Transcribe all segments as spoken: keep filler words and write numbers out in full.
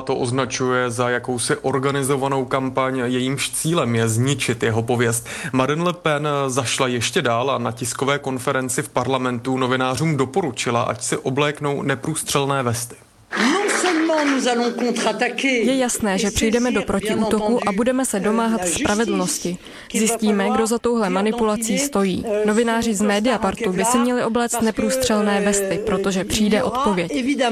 to označuje za jakousi organizovanou kampaň, jejímž cílem je zničit jeho pověst. Marine Le Pen zašla ještě dál a na tiskové konferenci v parlamentu novinářům doporučila, ať si obléknou neprůstřelné vesty. Je jasné, že přijdeme do protiútoku a budeme se domáhat spravedlnosti. Zjistíme, kdo za touhle manipulací stojí. Novináři z Mediapartu by si měli obléct neprůstřelné vesty, protože přijde odpověď.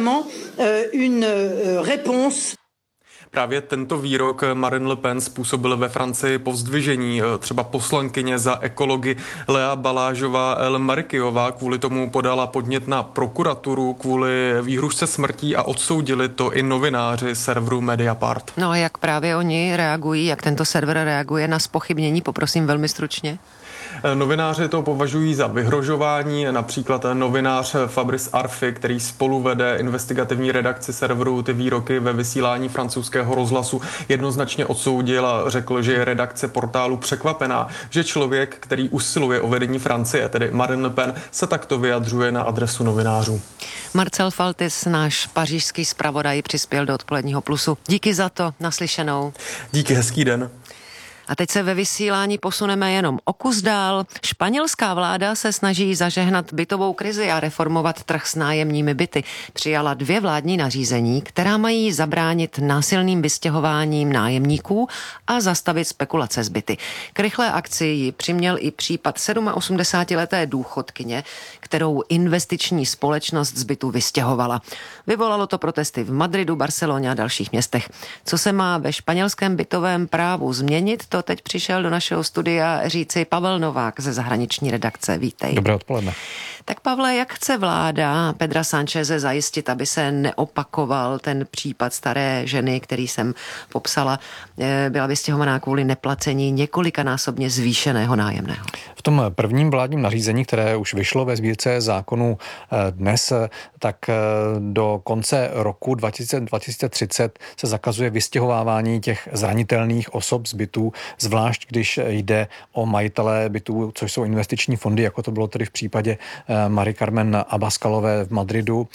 Právě tento výrok Marine Le Pen způsobil ve Francii povzdvižení. Třeba poslankyně za ekology Lea Balážová El Marikiová kvůli tomu podala podnět na prokuraturu kvůli výhružce smrtí a odsoudili to i novináři serveru Mediapart. No a jak právě oni reagují, jak tento server reaguje na zpochybnění, poprosím velmi stručně. Novináři to považují za vyhrožování, například novinář Fabrice Arfi, který spolu vede investigativní redakci serveru, ty výroky ve vysílání francouzského rozhlasu jednoznačně odsoudil a řekl, že je redakce portálu překvapená, že člověk, který usiluje o vedení Francie, tedy Marine Le Pen, se takto vyjadřuje na adresu novinářů. Marcel Faltis, náš pařížský zpravodaj, přispěl do Odpoledního plusu. Díky za to, naslyšenou. Díky, hezký den. A teď se ve vysílání posuneme jenom o kus dál. Španělská vláda se snaží zažehnat bytovou krizi a reformovat trh s nájemními byty. Přijala dvě vládní nařízení, která mají zabránit násilným vystěhováním nájemníků a zastavit spekulace s byty. K rychlé akci ji přiměl i případ osmdesátisedmileté důchodkyně, kterou investiční společnost z bytu vystěhovala. Vyvolalo to protesty v Madridu, Barceloně a dalších městech. Co se má ve španělském bytovém právu změnit, to teď přišel do našeho studia říci Pavel Novák ze zahraniční redakce. Vítej. Dobré odpoledne. Tak Pavle, jak chce vláda Pedra Sáncheze zajistit, aby se neopakoval ten případ staré ženy, který jsem popsala, byla vystěhovaná kvůli neplacení několikanásobně zvýšeného nájemného? V tom prvním vládním nařízení, které už vyšlo ve sbírce zákonů dnes, tak do konce roku dva tisíce třicet se zakazuje vystěhovávání těch zranitelných osob z bytů, zvlášť když jde o majitele bytů, což jsou investiční fondy, jako to bylo tedy v případě Marie Carmen Abascalové v Madridu.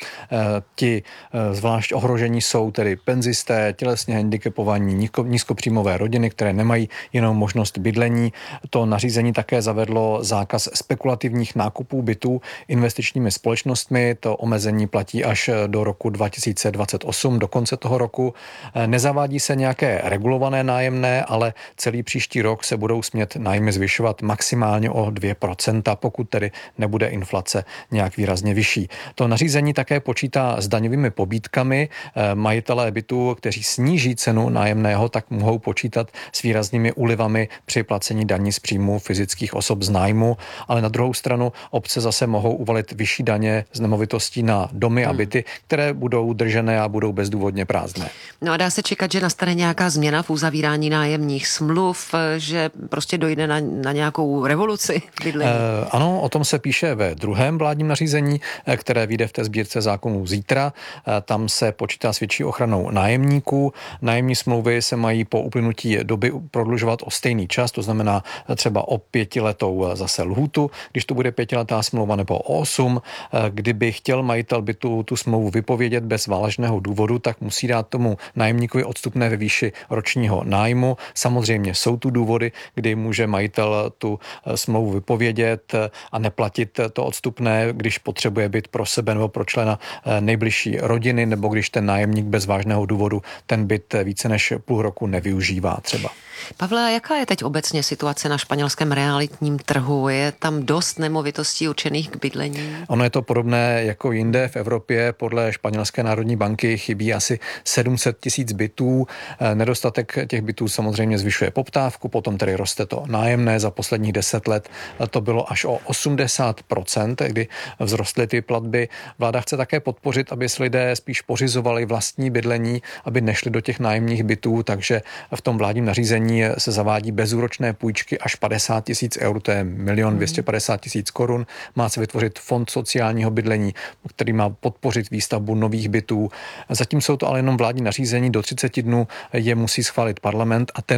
Ti zvlášť ohrožení jsou tedy penzisté, tělesně handicapovaní, nízkopříjmové rodiny, které nemají jinou možnost bydlení. To nařízení také zavedlo zákaz spekulativních nákupů bytů investičními společnostmi. To omezení platí až do roku dva tisíce dvacet osm, do konce toho roku. Nezavádí se nějaké regulované nájemné, ale celý příští rok se budou smět nájmy zvyšovat maximálně o dvě procenta, pokud tedy nebude inflace nějak výrazně vyšší. To nařízení také počítá s daňovými pobídkami. Majitelé bytů, kteří sníží cenu nájemného, tak mohou počítat s výraznými úlivami při placení daní z příjmu fyzických osob z nájmu, ale na druhou stranu obce zase mohou uvalit vyšší daně z nemovitostí na domy a byty, které budou držené a budou bezdůvodně prázdné. No a dá se čekat, že nastane nějaká změna v uzavírání nájemních smluv, že prostě dojde na, na nějakou revoluci bydlení? E, ano, o tom se píše ve druhém vládním nařízení, které vyjde v té sbírce zákonů zítra. Tam se počítá s větší ochranou nájemníků. Nájemní smlouvy se mají po uplynutí doby prodlužovat o stejný čas, to znamená třeba o pětiletou zase lhůtu, když to bude pětiletá smlouva, nebo o osm. Kdyby chtěl majitel bytu tu smlouvu vypovědět bez vážného důvodu, tak musí dát tomu nájemníkovi odstupné ve výši ročního nájmu. Samozřejmě jsou tu důvody, kdy může majitel tu smlouvu vypovědět a neplatit to odstupné, když potřebuje byt pro sebe nebo pro člena nejbližší rodiny, nebo když ten nájemník bez vážného důvodu ten byt více než půl roku nevyužívá třeba. Pavle, jaká je teď obecně situace na španělském realitním trhu? Je tam dost nemovitostí určených k bydlení? Ono je to podobné jako jinde v Evropě. Podle Španělské národní banky chybí asi sedm set tisíc bytů. Nedostatek těch bytů samozřejmě zvyšuje poptávku, potom tedy roste to nájemné. Za posledních deset let to bylo až o osmdesát procent, kdy vzrostly ty platby. Vláda chce také podpořit, aby si lidé spíš pořizovali vlastní bydlení, aby nešli do těch nájemních bytů, takže v tom vládním nařízení se zavádí bezúročné půjčky až padesát tisíc eur, to je milion dvě stě padesát tisíc korun. Má se vytvořit fond sociálního bydlení, který má podpořit výstavbu nových bytů. Zatím jsou to ale jenom vládní nařízení, do třiceti dnů je musí schválit parlament a ten o nich má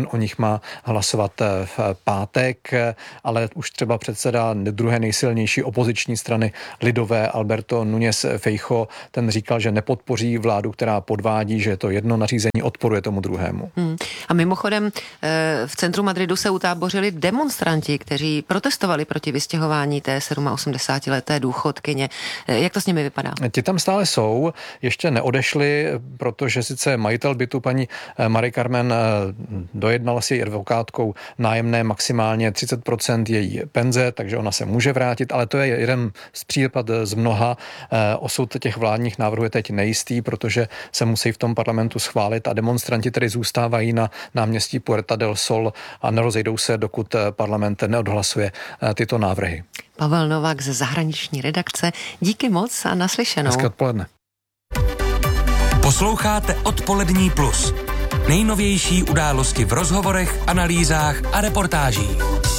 má hlasovat v pátek, ale už třeba předseda druhé nejsilnější opoziční strany Lidové Alberto Núñez Feijóo, ten říkal, že nepodpoří vládu, která podvádí, že to jedno nařízení odporuje tomu druhému. Hmm. A mimochodem v centru Madridu se utábořili demonstranti, kteří protestovali proti vystěhování té osmdesátileté důchodkyně. Jak to s nimi vypadá? Ti tam stále jsou, ještě neodešli, protože sice majitel bytu paní Marie Carmen dojednala si advokátkou nájemné maximálně třicet procent její penze, takže ona se může vrátit, ale to je jeden z případ z mnoha. Osud těch vládních návrhů je teď nejistý, protože se musí v tom parlamentu schválit a demonstranti tedy zůstávají na náměstí Puerta del Sol a nerozejdou se, dokud parlament neodhlasuje tyto návrhy. Pavel Novák ze zahraniční redakce, díky moc a naslyšenou. Hezké odpoledne. Posloucháte Odpolední plus. Nejnovější události v rozhovorech, analýzách a reportážích.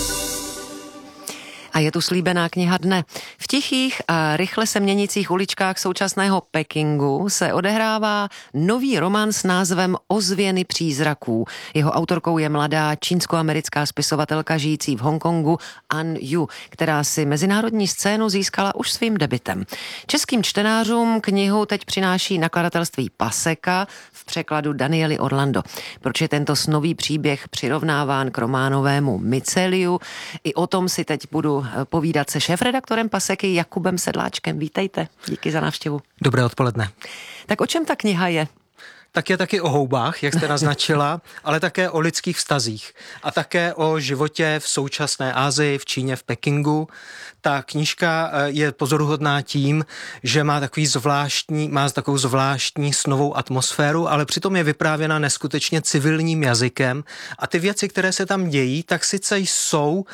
A je tu slíbená kniha dne. V tichých a rychle se měnících uličkách současného Pekingu se odehrává nový román s názvem Ozvěny přízraků. Jeho autorkou je mladá čínsko-americká spisovatelka žijící v Hongkongu An Yu, která si mezinárodní scénu získala už svým debutem. Českým čtenářům knihu teď přináší nakladatelství Paseka v překladu Daniely Orlando. Proč je tento snový příběh přirovnáván k románovému Myceliu? I o tom si teď budu povídat se šéfredaktorem Paseky Jakubem Sedláčkem. Vítejte, díky za návštěvu. Dobré odpoledne. Tak o čem ta kniha je? Tak je taky o houbách, jak jste naznačila, ale také o lidských vztazích a také o životě v současné Asii, v Číně, v Pekingu. Ta knížka je pozoruhodná tím, že má takový zvláštní, má takovou zvláštní snovou atmosféru, ale přitom je vyprávěna neskutečně civilním jazykem a ty věci, které se tam dějí, tak sice jsou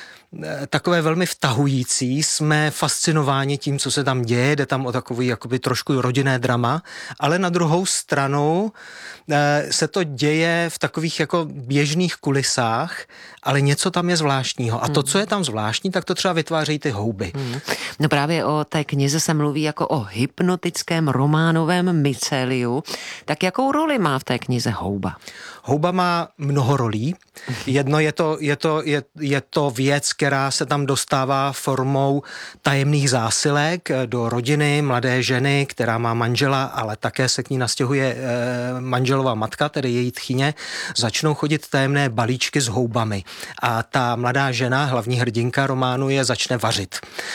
takové velmi vtahující, jsme fascinováni tím, co se tam děje, jde tam o takový jakoby trošku rodinné drama, ale na druhou stranu se to děje v takových jako běžných kulisách, ale něco tam je zvláštního. A to, co je tam zvláštní, tak to třeba vytvářejí ty houby. Hmm. No právě o té knize se mluví jako o hypnotickém románovém myceliu. Tak jakou roli má v té knize houba? Houba má mnoho rolí. Jedno je to, je to, je, je to věc, která se tam dostává formou tajemných zásilek do rodiny mladé ženy, která má manžela, ale také se k ní nastěhuje e, manželová matka, tedy její tchyně. Začnou chodit tajemné balíčky s houbami. A ta mladá žena, hlavní hrdinka románu, je začne vařit.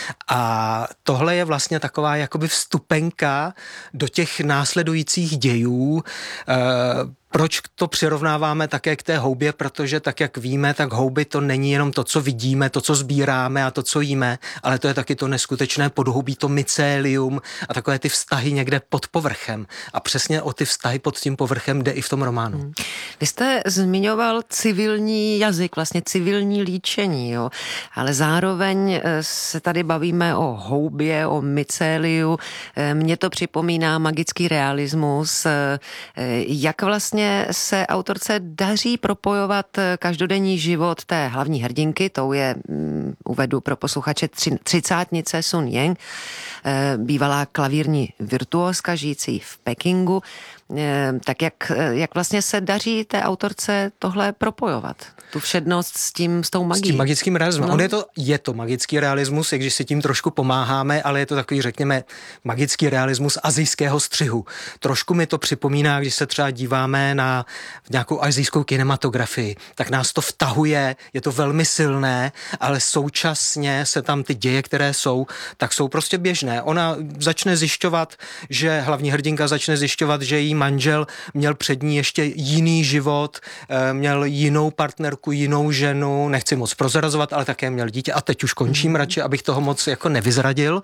A tohle je vlastně taková jakoby vstupenka do těch následujících dějů. E, Proč to přirovnáváme také k té houbě? Protože tak, jak víme, tak houby to není jenom to, co vidíme, to, co sbíráme a to, co jíme, ale to je taky to neskutečné podhoubí, to mycelium a takové ty vztahy někde pod povrchem. A přesně o ty vztahy pod tím povrchem jde i v tom románu. Hmm. Vy jste zmiňoval civilní jazyk, vlastně civilní líčení, jo? Ale zároveň se tady bavíme o houbě, o myceliu. Mně to připomíná magický realismus. Jak vlastně se autorce daří propojovat každodenní život té hlavní hrdinky, tou je, um, uvedu pro posluchače, třicátnice Sun Yang, bývalá klavírní virtuózka žijící v Pekingu. Tak jak, jak vlastně se daří té autorce tohle propojovat? Tu všednost s tím, s tou magií. S tím magickým realismem. No. On je to, je to magický realismus, i když si tím trošku pomáháme, ale je to takový, řekněme, magický realismus asijského střihu. Trošku mi to připomíná, když se třeba díváme na nějakou asijskou kinematografii, tak nás to vtahuje, je to velmi silné, ale současně se tam ty děje, které jsou, tak jsou prostě běžné. Ona začne zjišťovat, že hlavní hrdinka začne zjišťovat, že jí manžel měl před ní ještě jiný život, měl jinou partnerku, jinou ženu, nechci moc prozrazovat, ale také měl dítě a teď už končím mm. radši, abych toho moc jako nevyzradil.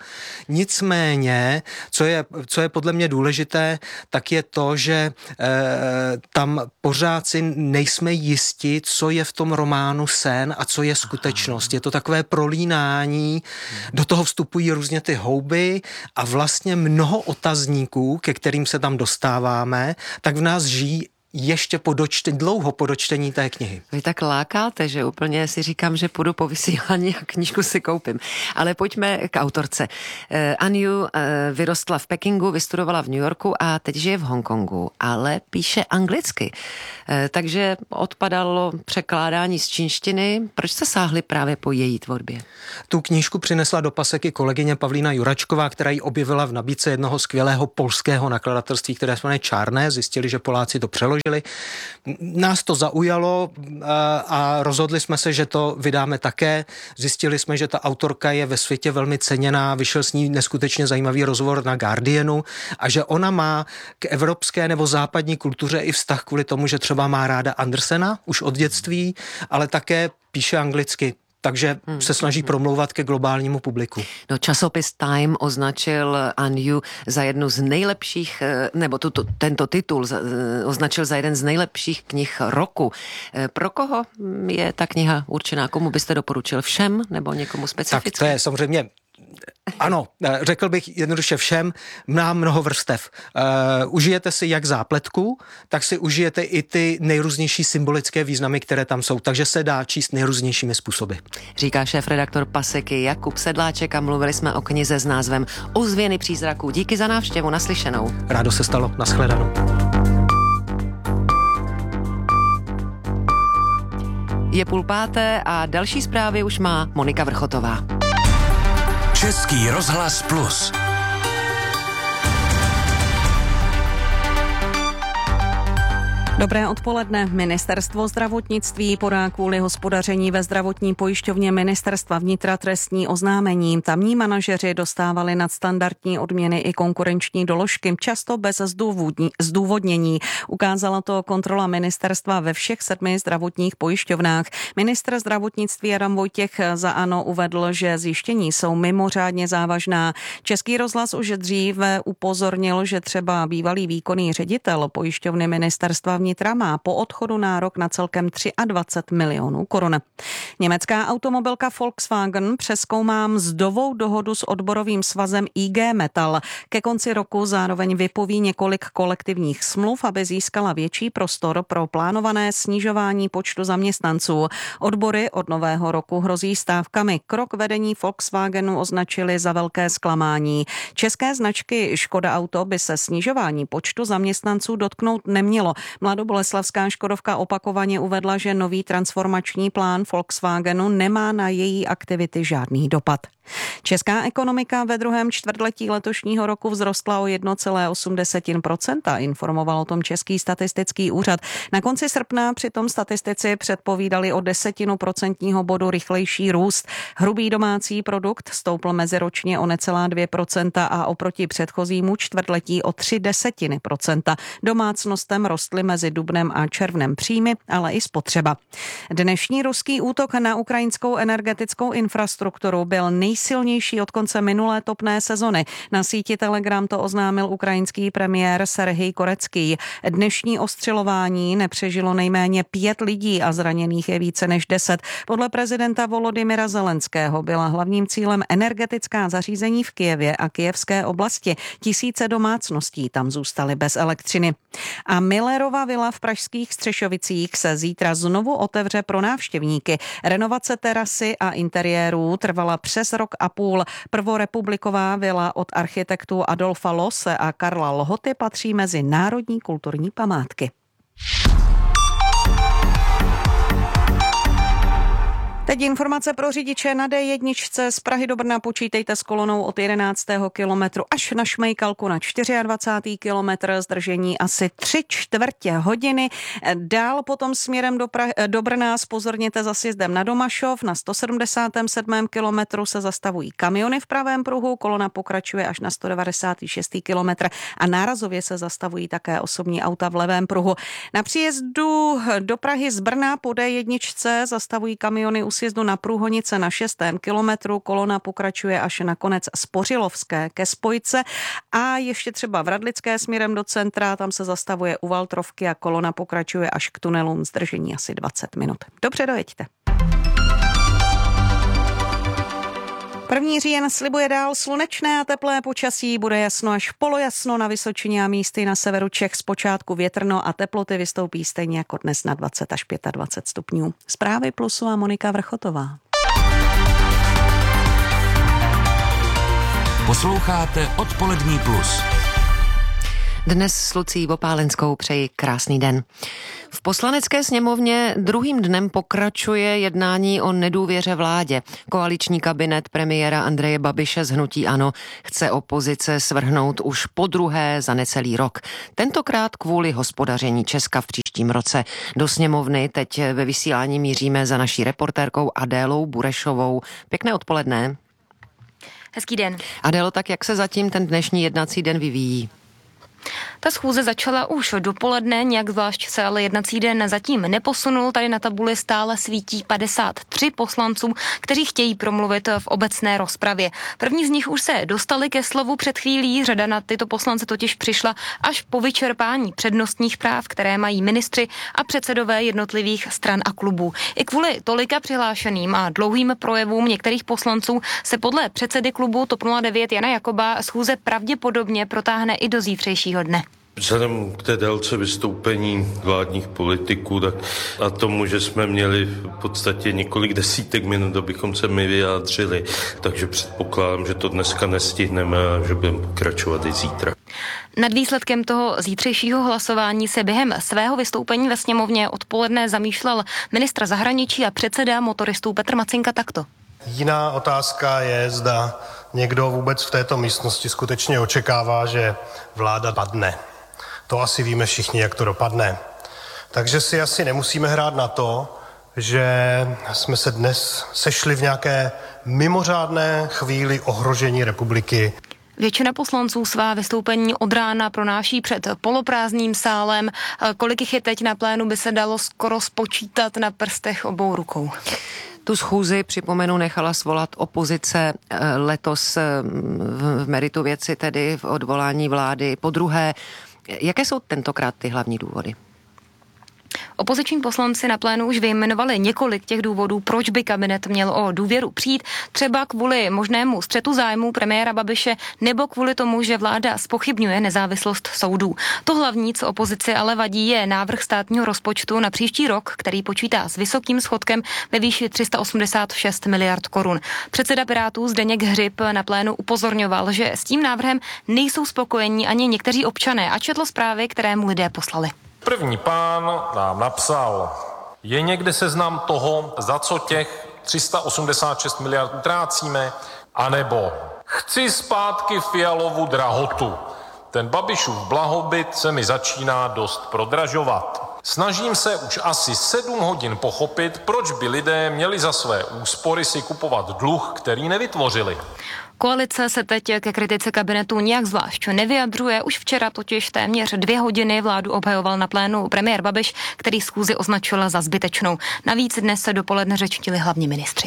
Nicméně, co je, co je podle mě důležité, tak je to, že e, tam pořád si nejsme jisti, co je v tom románu sen a co je skutečnost. Je to takové prolínání, do toho vstupují různě ty houby a vlastně mnoho otazníků, ke kterým se tam dostává, tak v nás žijí ještě po dočtení, dlouho po dočtení té knihy. Vy tak lákáte, že úplně si říkám, že půjdu po vysílání a knížku si koupím. Ale pojďme k autorce. Anju vyrostla v Pekingu, vystudovala v New Yorku a teď žije v Hongkongu, ale píše anglicky. Takže odpadalo překládání z čínštiny. Proč jste sáhli právě po její tvorbě? Tu knížku přinesla do paseky kolegyně Pavlína Juračková, která ji objevila v nabídce jednoho skvělého polského nakladatelství, které se jmenuje Čárné. Zjistili, že Poláci to přeložili. Nás to zaujalo a rozhodli jsme se, že to vydáme také. Zjistili jsme, že ta autorka je ve světě velmi ceněná, vyšel s ní neskutečně zajímavý rozhovor na Guardianu a že ona má k evropské nebo západní kultuře i vztah kvůli tomu, že třeba má ráda Andersena už od dětství, ale také píše anglicky. Takže hmm. se snaží promlouvat ke globálnímu publiku. No, časopis Time označil Anju za jednu z nejlepších, nebo tuto, tento titul označil za jeden z nejlepších knih roku. Pro koho je ta kniha určená? Komu byste doporučil? Všem nebo někomu specificky? Tak to je samozřejmě... Ano, řekl bych jednoduše všem, má mnoho vrstev. Uh, užijete si jak zápletku, tak si užijete i ty nejrůznější symbolické významy, které tam jsou, takže se dá číst nejrůznějšími způsoby. Říká šéfredaktor Paseky Jakub Sedláček a mluvili jsme o knize s názvem Ozvěny přízraků. Díky za návštěvu, naslyšenou. Rádo se stalo, nashledanou. Je půl páté a další zprávy už má Monika Vrchotová. Český rozhlas Plus. Dobré odpoledne. Ministerstvo zdravotnictví podá kvůli hospodaření ve zdravotní pojišťovně Ministerstva vnitra trestní oznámení. Tamní manažeři dostávali nadstandardní odměny i konkurenční doložky, často bez zdůvodnění. Ukázala to kontrola ministerstva ve všech sedmi zdravotních pojišťovnách. Ministr zdravotnictví Adam Vojtěch za ANO uvedl, že zjištění jsou mimořádně závažná. Český rozhlas už dříve upozornil, že třeba bývalý výkonný ředitel pojišťovny Ministerstva vnitra má po odchodu nárok na celkem dvacet tři milionů korun. Německá automobilka Volkswagen přezkoumá mzdovou dohodu s odborovým svazem I G Metall. Ke konci roku zároveň vypoví několik kolektivních smluv, aby získala větší prostor pro plánované snižování počtu zaměstnanců. Odbory od nového roku hrozí stávkami. Krok vedení Volkswagenu označili za velké zklamání. České značky Škoda Auto by se snižování počtu zaměstnanců dotknout nemělo. Mladoboleslavská Škodovka opakovaně uvedla, že nový transformační plán Volkswagenu nemá na její aktivity žádný dopad. Česká ekonomika ve druhém čtvrtletí letošního roku vzrostla o jedna celá osm procenta, informoval o tom Český statistický úřad. Na konci srpna přitom statistici předpovídali o desetinu procentního bodu rychlejší růst. Hrubý domácí produkt stoupl meziročně o necelá dvě procenta a oproti předchozímu čtvrtletí o tři desetiny procenta. Domácnostem rostly mezi dubnem a červnem příjmy, ale i spotřeba. Dnešní ruský útok na ukrajinskou energetickou infrastrukturu byl nejsilnější od konce minulé topné sezony. Na síti Telegram to oznámil ukrajinský premiér Serhij Korecký. Dnešní ostřelování nepřežilo nejméně pět lidí a zraněných je více než deset. Podle prezidenta Volodymyra Zelenského byla hlavním cílem energetická zařízení v Kyjevě a kyjevské oblasti. Tisíce domácností tam zůstaly bez elektřiny. A Millerova vila v pražských Střešovicích se zítra znovu otevře pro návštěvníky. Renovace terasy a interiérů trvala přes rok a půl. Prvorepubliková vila od architektů Adolfa Losse a Karla Lhoty patří mezi národní kulturní památky. Teď informace pro řidiče na D jedna z Prahy do Brna. Počítejte s kolonou od jedenáctého kilometru až na Šmejkalku na dvacátého čtvrtého kilometr, zdržení asi tři čtvrtě hodiny. Dál potom směrem do, Prahy, do Brna zpozorněte za sjezdem na Domašov. Na sto sedmdesátém sedmém kilometru se zastavují kamiony v pravém pruhu, kolona pokračuje až na sto devadesátý šestý kilometr a nárazově se zastavují také osobní auta v levém pruhu. Na příjezdu do Prahy z Brna po D jedna zastavují kamiony u sjezdu na Průhonice na šestém kilometru, kolona pokračuje až na konec Spořilovské ke spojce a ještě třeba v Radlické směrem do centra, tam se zastavuje u Valtrovky a kolona pokračuje až k tunelům, zdržení asi dvacet minut. Dobře, dojeďte. První říjen slibuje dál slunečné a teplé počasí, bude jasno až polojasno na Vysočině a místy na severu Čech, zpočátku větrno a teploty vystoupí stejně jako dnes na dvacet až dvacet pět stupňů. Zprávy Plusu a Monika Vrchotová. Posloucháte Odpolední plus. Dnes s Lucí Vopálenskou přeji krásný den. V Poslanecké sněmovně druhým dnem pokračuje jednání o nedůvěře vládě. Koaliční kabinet premiéra Andreje Babiše z hnutí ANO chce opozice svrhnout už podruhé za necelý rok. Tentokrát kvůli hospodaření Česka v příštím roce. Do sněmovny teď ve vysílání míříme za naší reportérkou Adélou Burešovou. Pěkné odpoledne. Hezký den. Adélo, tak jak se zatím ten dnešní jednací den vyvíjí? Ta schůze začala už dopoledne, nějak zvlášť se ale jednací den zatím neposunul. Tady na tabuli stále svítí padesát tři poslanců, kteří chtějí promluvit v obecné rozpravě. První z nich už se dostali ke slovu před chvílí. Řada na tyto poslance totiž přišla až po vyčerpání přednostních práv, které mají ministři a předsedové jednotlivých stran a klubů. I kvůli tolika přihlášeným a dlouhým projevům některých poslanců se podle předsedy klubu TOP nula devět Jana Jakoba schůze pravděpodobně protáhne i do zítřejšího dne. Vzhledem k té délce vystoupení vládních politiků tak a tomu, že jsme měli v podstatě několik desítek minut, abychom se my vyjádřili, takže předpokládám, že to dneska nestihneme a že budeme pokračovat i zítra. Nad výsledkem toho zítřejšího hlasování se během svého vystoupení ve sněmovně odpoledne zamýšlel ministr zahraničí a předseda motoristů Petr Macinka takto. Jiná otázka je, zda někdo vůbec v této místnosti skutečně očekává, že vláda padne. To asi víme všichni, jak to dopadne. Takže si asi nemusíme hrát na to, že jsme se dnes sešli v nějaké mimořádné chvíli ohrožení republiky. Většina poslanců svá vystoupení od rána pronáší před poloprázdným sálem. Kolik jich je teď na plénu, by se dalo skoro spočítat na prstech obou rukou. Tu schůzi, připomenu, nechala svolat opozice letos v meritu věci, tedy v odvolání vlády po druhé. Jaké jsou tentokrát ty hlavní důvody? Opoziční poslanci na plénu už vyjmenovali několik těch důvodů, proč by kabinet měl o důvěru přijít, třeba kvůli možnému střetu zájmů premiéra Babiše nebo kvůli tomu, že vláda zpochybňuje nezávislost soudů. To hlavní, co opozici ale vadí, je návrh státního rozpočtu na příští rok, který počítá s vysokým schodkem ve výši tři sta osmdesát šest miliard korun. Předseda Pirátů Zdeněk Hřib na plénu upozorňoval, že s tím návrhem nejsou spokojení ani někteří občané a četl zprávy, které mu lidé poslali. První pán nám napsal, je někde seznam toho, za co těch tři sta osmdesát šest miliard utrácíme, anebo chci zpátky Fialovu drahotu. Ten Babišův blahobyt se mi začíná dost prodražovat. Snažím se už asi sedm hodin pochopit, proč by lidé měli za své úspory si kupovat dluh, který nevytvořili. Koalice se teď ke kritice kabinetu nějak zvlášť nevyjadřuje. Už včera totiž téměř dvě hodiny vládu obhajoval na plénu premiér Babiš, který schůzi označil za zbytečnou. Navíc dnes se dopoledne řečtili hlavní ministři.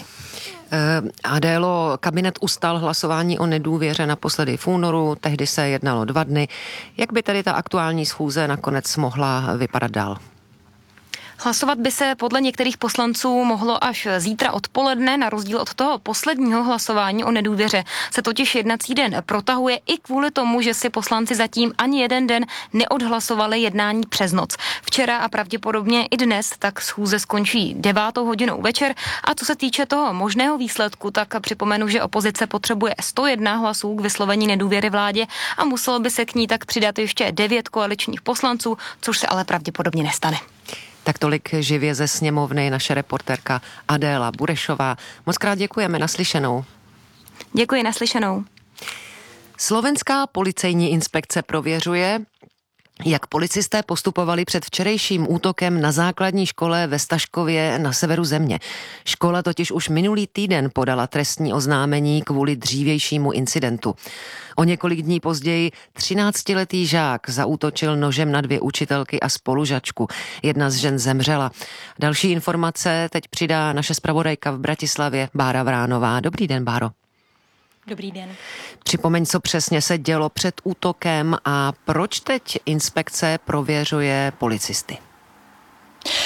Adélo, kabinet ustal hlasování o nedůvěře naposledy v únoru, tehdy se jednalo dva dny. Jak by tedy ta aktuální schůze nakonec mohla vypadat dál? Hlasovat by se podle některých poslanců mohlo až zítra odpoledne, na rozdíl od toho posledního hlasování o nedůvěře se totiž jednací den protahuje i kvůli tomu, že si poslanci zatím ani jeden den neodhlasovali jednání přes noc. Včera a pravděpodobně i dnes tak schůze skončí devátou hodinou večer a co se týče toho možného výsledku, tak připomenu, že opozice potřebuje sto jedna hlasů k vyslovení nedůvěry vládě a muselo by se k ní tak přidat ještě devět koaličních poslanců, což se ale pravděpodobně nestane. Tak tolik živě ze sněmovny naše reportérka Adéla Burešová. Moc krát děkujeme, naslyšenou. Děkuji, naslyšenou. Slovenská policejní inspekce prověřuje, jak policisté postupovali před včerejším útokem na základní škole ve Staškově na severu země. Škola totiž už minulý týden podala trestní oznámení kvůli dřívějšímu incidentu. O několik dní později třináctiletý žák zaútočil nožem na dvě učitelky a spolužačku. Jedna z žen zemřela. Další informace teď přidá naše zpravodajka v Bratislavě Bára Vránová. Dobrý den, Báro. Dobrý den. Připomeň, co přesně se dělo před útokem a proč teď inspekce prověřuje policisty.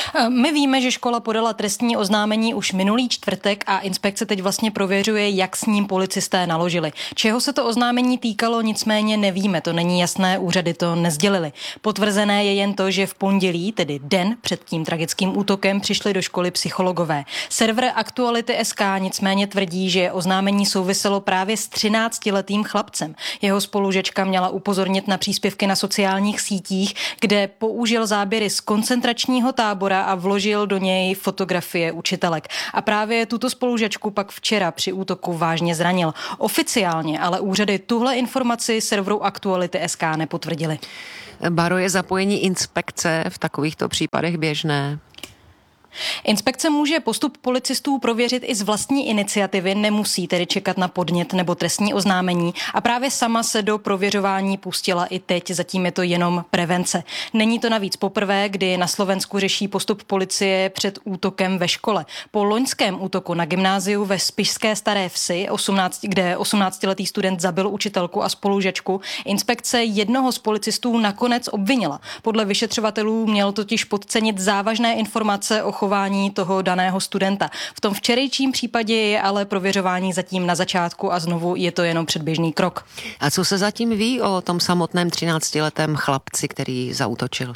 My víme, že škola podala trestní oznámení už minulý čtvrtek a inspekce teď vlastně prověřuje, jak s ním policisté naložili. Čeho se to oznámení týkalo, nicméně nevíme, to není jasné, úřady to nesdělili. Potvrzené je jen to, že v pondělí, tedy den před tím tragickým útokem, přišli do školy psychologové. Server Aktuality tečka es ká nicméně tvrdí, že oznámení souviselo právě s třináctiletým chlapcem. Jeho spolužečka měla upozornit na příspěvky na sociálních sítích, kde použil záběry z koncentračního tábora a vložil do něj fotografie učitelek. A právě tuto spolužečku pak včera při útoku vážně zranil. Oficiálně ale úřady tuhle informaci serveru Aktuality tečka es ká nepotvrdili. Báro, je zapojení inspekce v takovýchto případech běžné? Inspekce může postup policistů prověřit i z vlastní iniciativy, nemusí tedy čekat na podnět nebo trestní oznámení a právě sama se do prověřování pustila i teď, zatím je to jenom prevence. Není to navíc poprvé, kdy na Slovensku řeší postup policie před útokem ve škole. Po loňském útoku na gymnáziu ve Spišské Staré Vsi, osmnáct, kde osmnáctiletý student zabil učitelku a spolužečku, inspekce jednoho z policistů nakonec obvinila. Podle vyšetřovatelů měl totiž podcenit závažné informace o chování toho daného studenta. V tom včerejším případě je ale prověřování zatím na začátku a znovu je to jenom předběžný krok. A co se zatím ví o tom samotném třináctiletém chlapci, který zaútočil?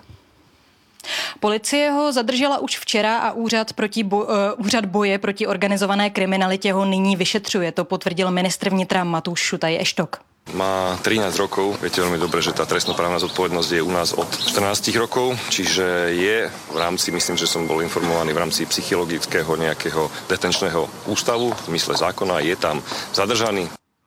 Policie ho zadržela už včera a úřad, proti bo, uh, úřad boje proti organizované kriminalitě ho nyní vyšetřuje. To potvrdil ministr vnitra Matúš Šutaj Eštok. Má trinásť rokov, viete veľmi dobre, že tá trestnoprávna zodpovednosť je u nás od štrnásť rokov, čiže je v rámci, myslím, že som bol informovaný v rámci psychologického nejakého detenčného ústavu, v zmysle zákona, je tam zadržaný.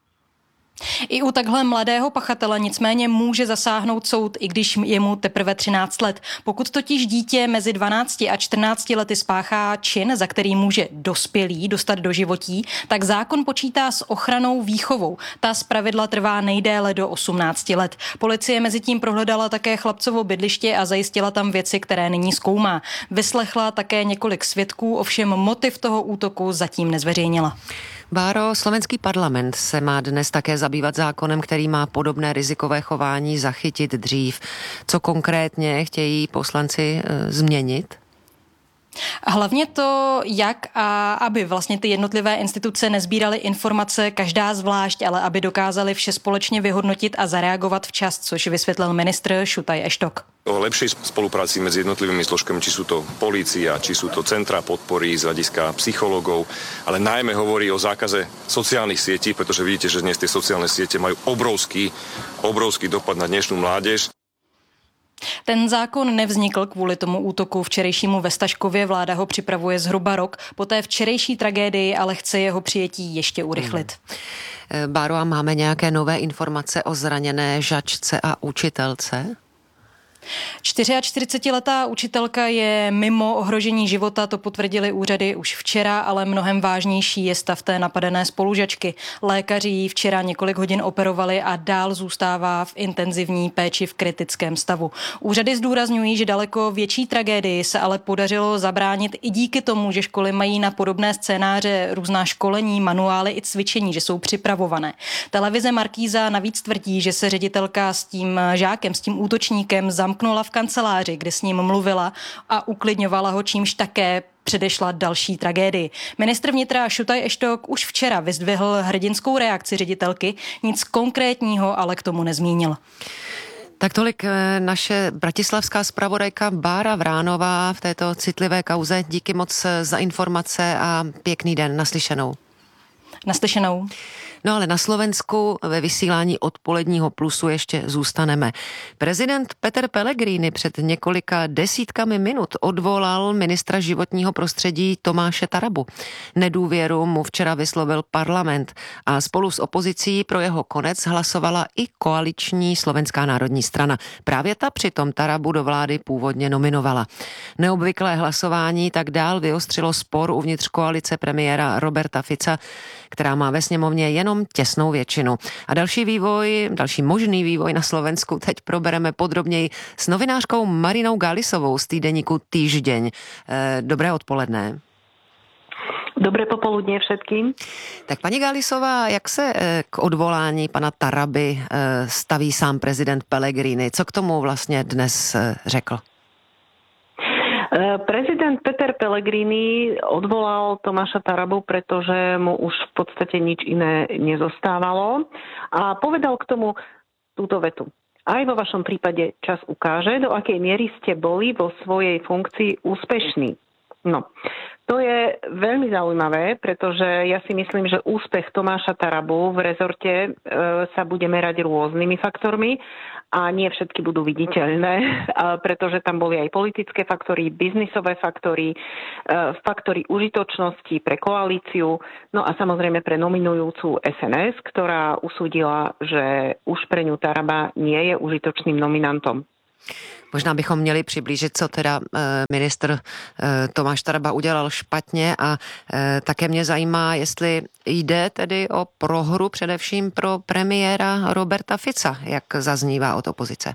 I u takhle mladého pachatele nicméně může zasáhnout soud, i když je mu teprve třináct let. Pokud totiž dítě mezi dvanácti a čtrnácti lety spáchá čin, za který může dospělý dostat do životí, tak zákon počítá s ochranou výchovou. Ta zpravidla trvá nejdéle do osmnácti let. Policie mezitím prohledala také chlapcovo bydliště a zajistila tam věci, které nyní zkoumá. Vyslechla také několik svědků, ovšem motiv toho útoku zatím nezveřejnila. Báro, slovenský parlament se má dnes také zabývat zákonem, který má podobné rizikové chování zachytit dřív. Co konkrétně chtějí poslanci e, změnit? Hlavně to, jak a aby vlastně ty jednotlivé instituce nezbíraly informace každá zvlášť, ale aby dokázali vše společně vyhodnotit a zareagovat včas, což vysvětlil ministr Šutaj Eštok. O lepšej spolupráci medzi jednotlivými zložkami, či sú to polícia, či sú to centra podpory z hľadiska psychológov, ale najmä hovorí o zákaze sociálnych sietí, pretože vidíte, že dnes tie sociálne siete majú obrovský, obrovský dopad na dnešnú mládež. Ten zákon nevznikl kvůli tomu útoku včerejšímu ve Staškově, vláda ho připravuje zhruba rok, po té včerejší tragédii ale chce jeho přijetí ještě urychlit. Hmm. Báro, a máme nějaké nové informace o zraněné žačce a učitelce? čtyřiačtyřicetiletá učitelka je mimo ohrožení života, to potvrdili úřady už včera, ale mnohem vážnější je stav té napadené spolužačky. Lékaři ji včera několik hodin operovali a dál zůstává v intenzivní péči v kritickém stavu. Úřady zdůrazňují, že daleko větší tragédii se ale podařilo zabránit i díky tomu, že školy mají na podobné scénáře různá školení, manuály i cvičení, že jsou připravované. Televize Markíza navíc tvrdí, že se ředitelka s tím žákem, s tím útočníkem zamknula v kanceláři, kde s ním mluvila a uklidňovala ho, čímž také předešla další tragédii. Ministr vnitra Šutaj Eštok už včera vyzdvihl hrdinskou reakci ředitelky, nic konkrétního ale k tomu nezmínil. Tak tolik naše bratislavská zpravodajka Bára Vránová v této citlivé kauze. Díky moc za informace a pěkný den, naslyšenou. Naslyšenou. No ale na Slovensku ve vysílání odpoledního Plusu ještě zůstaneme. Prezident Peter Pellegrini před několika desítkami minut odvolal ministra životního prostředí Tomáše Tarabu. Nedůvěru mu včera vyslovil parlament a spolu s opozicí pro jeho konec hlasovala i koaliční Slovenská národní strana. Právě ta přitom Tarabu do vlády původně nominovala. Neobvyklé hlasování tak dál vyostřilo spor uvnitř koalice premiéra Roberta Fica, která má ve sněmovně jenom těsnou většinu. A další vývoj, další možný vývoj na Slovensku teď probereme podrobněji s novinářkou Marinou Galisovou z týdeníku Týždeň. Dobré odpoledne. Dobré popoludne všetkým. Tak paní Galisová, jak se k odvolání pana Taraby staví sám prezident Pellegrini? Co k tomu vlastně dnes řekl? Prezident Peter Pellegrini odvolal Tomáša Tarabu, pretože mu už v podstate nič iné nezostávalo a povedal k tomu túto vetu. Aj vo vašom prípade čas ukáže, do akej miery ste boli vo svojej funkcii úspešní. No, to je veľmi zaujímavé, pretože ja si myslím, že úspech Tomáša Tarabu v rezorte e, sa bude merať rôznymi faktormi a nie všetky budú viditeľné, pretože tam boli aj politické faktory, biznisové faktory, e, faktory užitočnosti pre koalíciu, no a samozrejme pre nominujúcu es en es, ktorá usúdila, že už pre ňu Taraba nie je užitočným nominantom. Možná bychom měli přiblížit, co teda ministr Tomáš Taraba udělal špatně a také mě zajímá, jestli jde tedy o prohru především pro premiéra Roberta Fica, jak zaznívá od opozice.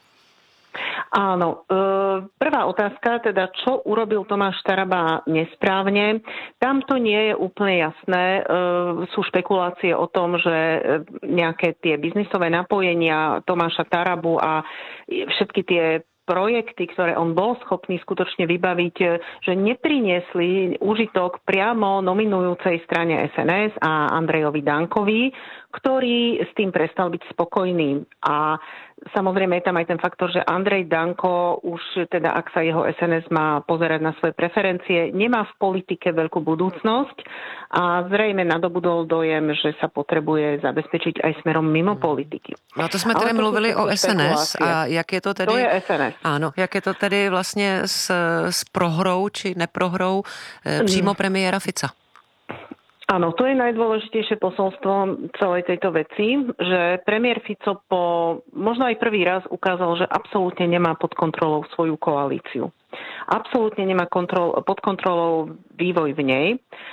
Áno, prvá otázka, teda čo urobil Tomáš Taraba nesprávne, tam to nie je úplne jasné. Sú špekulácie o tom, že nejaké tie biznisové napojenia Tomáša Tarabu a všetky tie projekty, ktoré on bol schopný skutočne vybaviť, že nepriniesli užitok priamo nominujúcej strane es en es a Andrejovi Dankovi, ktorý s tým prestal byť spokojný. A samozrejme je tam aj ten faktor, že Andrej Danko už teda, ak sa jeho es en es má pozerať na svoje preferencie, nemá v politike veľkú budúcnosť a zrejme nadobudol dojem, že sa potrebuje zabezpečiť aj smerom mimo politiky. No to jsme tady mluvili o es en es a jak je to tedy... To je es en es. Áno, jak je to tedy vlastně s, s prohrou či neprohrou e, přímo premiéra Fica? Áno, to je najdôležitejšie posolstvo celej tejto veci, že premiér Fico po možno aj prvý raz ukázal, že absolútne nemá pod kontrolou svoju koalíciu. Absolútne nemá kontrol, pod kontrolou vývoj v nej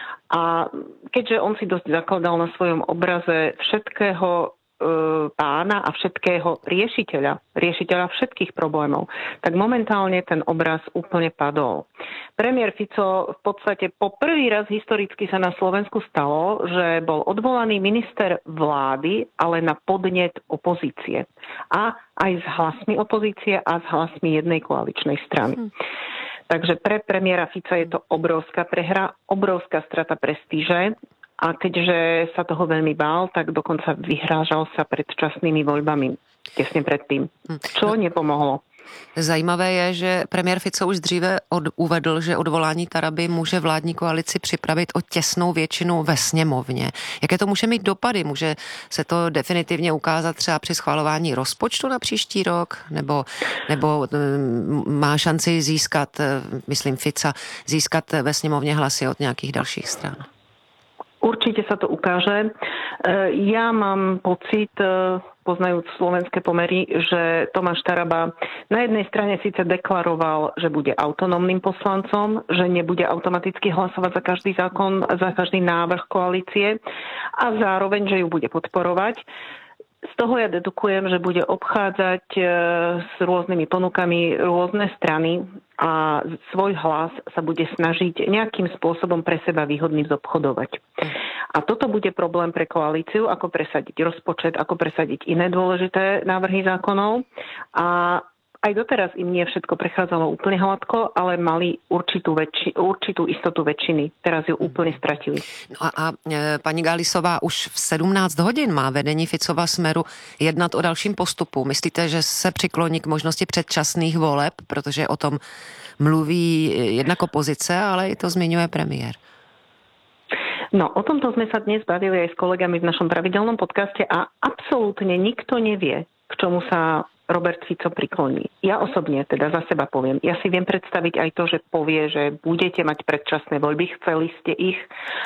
a keďže on si dosť zakladal na svojom obraze všetkého pána a všetkého riešiteľa, riešiteľa všetkých problémov, tak momentálne ten obraz úplne padol. Premiér Fico v podstate po prvý raz historicky sa na Slovensku stalo, že bol odvolaný minister vlády, ale na podnet opozície. A aj s hlasmi opozície a s hlasmi jednej koaličnej strany. Hm. Takže pre premiéra Fica je to obrovská prehra, obrovská strata prestíže. A keďže sa toho veľmi bál, tak dokonca vyhrážal sa predčasnými voľbami tesne predtým, čo nepomohlo. Zajímavé je, že premiér Fico už dříve od, uvedl, že odvolání Taraby může vládní koalici připravit o těsnou většinu ve sněmovně. Jaké to může mít dopady? Může se to definitivně ukázat třeba při schvalování rozpočtu na příští rok? Nebo, nebo má šanci získat, myslím Fica, získat ve sněmovně hlasy od nějakých dalších stran? Určite sa to ukáže. Ja mám pocit, poznajúc slovenské pomery, že Tomáš Taraba na jednej strane síce deklaroval, že bude autonómnym poslancom, že nebude automaticky hlasovať za každý zákon, za každý návrh koalície a zároveň, že ju bude podporovať. Z toho ja dedukujem, že bude obchádzať s rôznymi ponukami rôzne strany a svoj hlas sa bude snažiť nejakým spôsobom pre seba výhodným zobchodovať. A toto bude problém pre koalíciu, ako presadiť rozpočet, ako presadiť iné dôležité návrhy zákonov. A aj doteraz im nie všetko prechádzalo úplne hladko, ale mali určitú, väčši, určitú istotu väčšiny. Teraz ju úplne stratili. No a, a paní Gálisová, už v sedmnáct hodin má vedení Ficova Smeru jednat o dalším postupu. Myslíte, že se přikloní k možnosti předčasných voleb, protože o tom mluví jednak opozice, ale i to zmiňuje premiér? No, o tomto sme sa dnes bavili aj s kolegami v našom pravidelnom podcaste a absolútne nikto nevie, k čomu sa Robert Fico prikloní. Ja osobne teda za seba poviem. Ja si viem predstaviť aj to, že povie, že budete mať predčasné voľby, chceli ste ich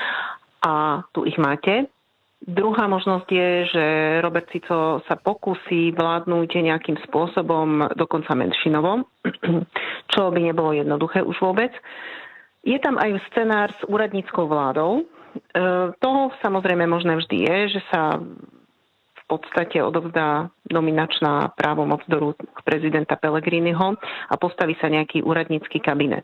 a tu ich máte. Druhá možnosť je, že Robert Fico sa pokúsi vládnuť nejakým spôsobom, dokonca menšinovo, čo by nebolo jednoduché už vôbec. Je tam aj scenár s úradníckou vládou. To samozrejme možné vždy je, že sa v podstate odovzdá nominačná právomoc do rúk prezidenta Pellegriniho a postaví sa nejaký úradnícky kabinet.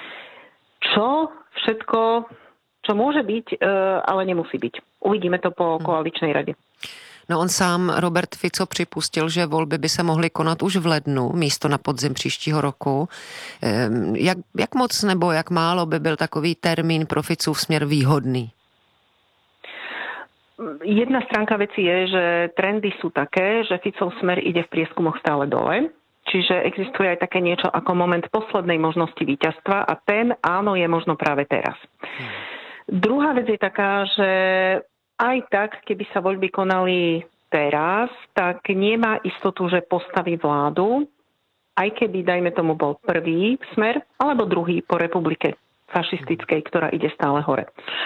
Čo všetko, čo môže byť, ale nemusí byť. Uvidíme to po koaličnej rade. No on sám, Robert Fico, připustil, že volby by se mohly konat už v lednu, místo na podzim příštího roku. Jak, jak moc nebo jak málo by byl takový termín pro Ficův směr výhodný? Jedna stránka veci je, že trendy sú také, že Ficov smer ide v prieskumoch stále dole. Čiže existuje aj také niečo ako moment poslednej možnosti víťazstva a ten áno je možno práve teraz. Hmm. Druhá vec je taká, že aj tak, keby sa voľby konali teraz, tak nemá istotu, že postaví vládu, aj keby, dajme tomu, bol prvý smer, alebo druhý po republike fašistickej, ktorá ide stále hore.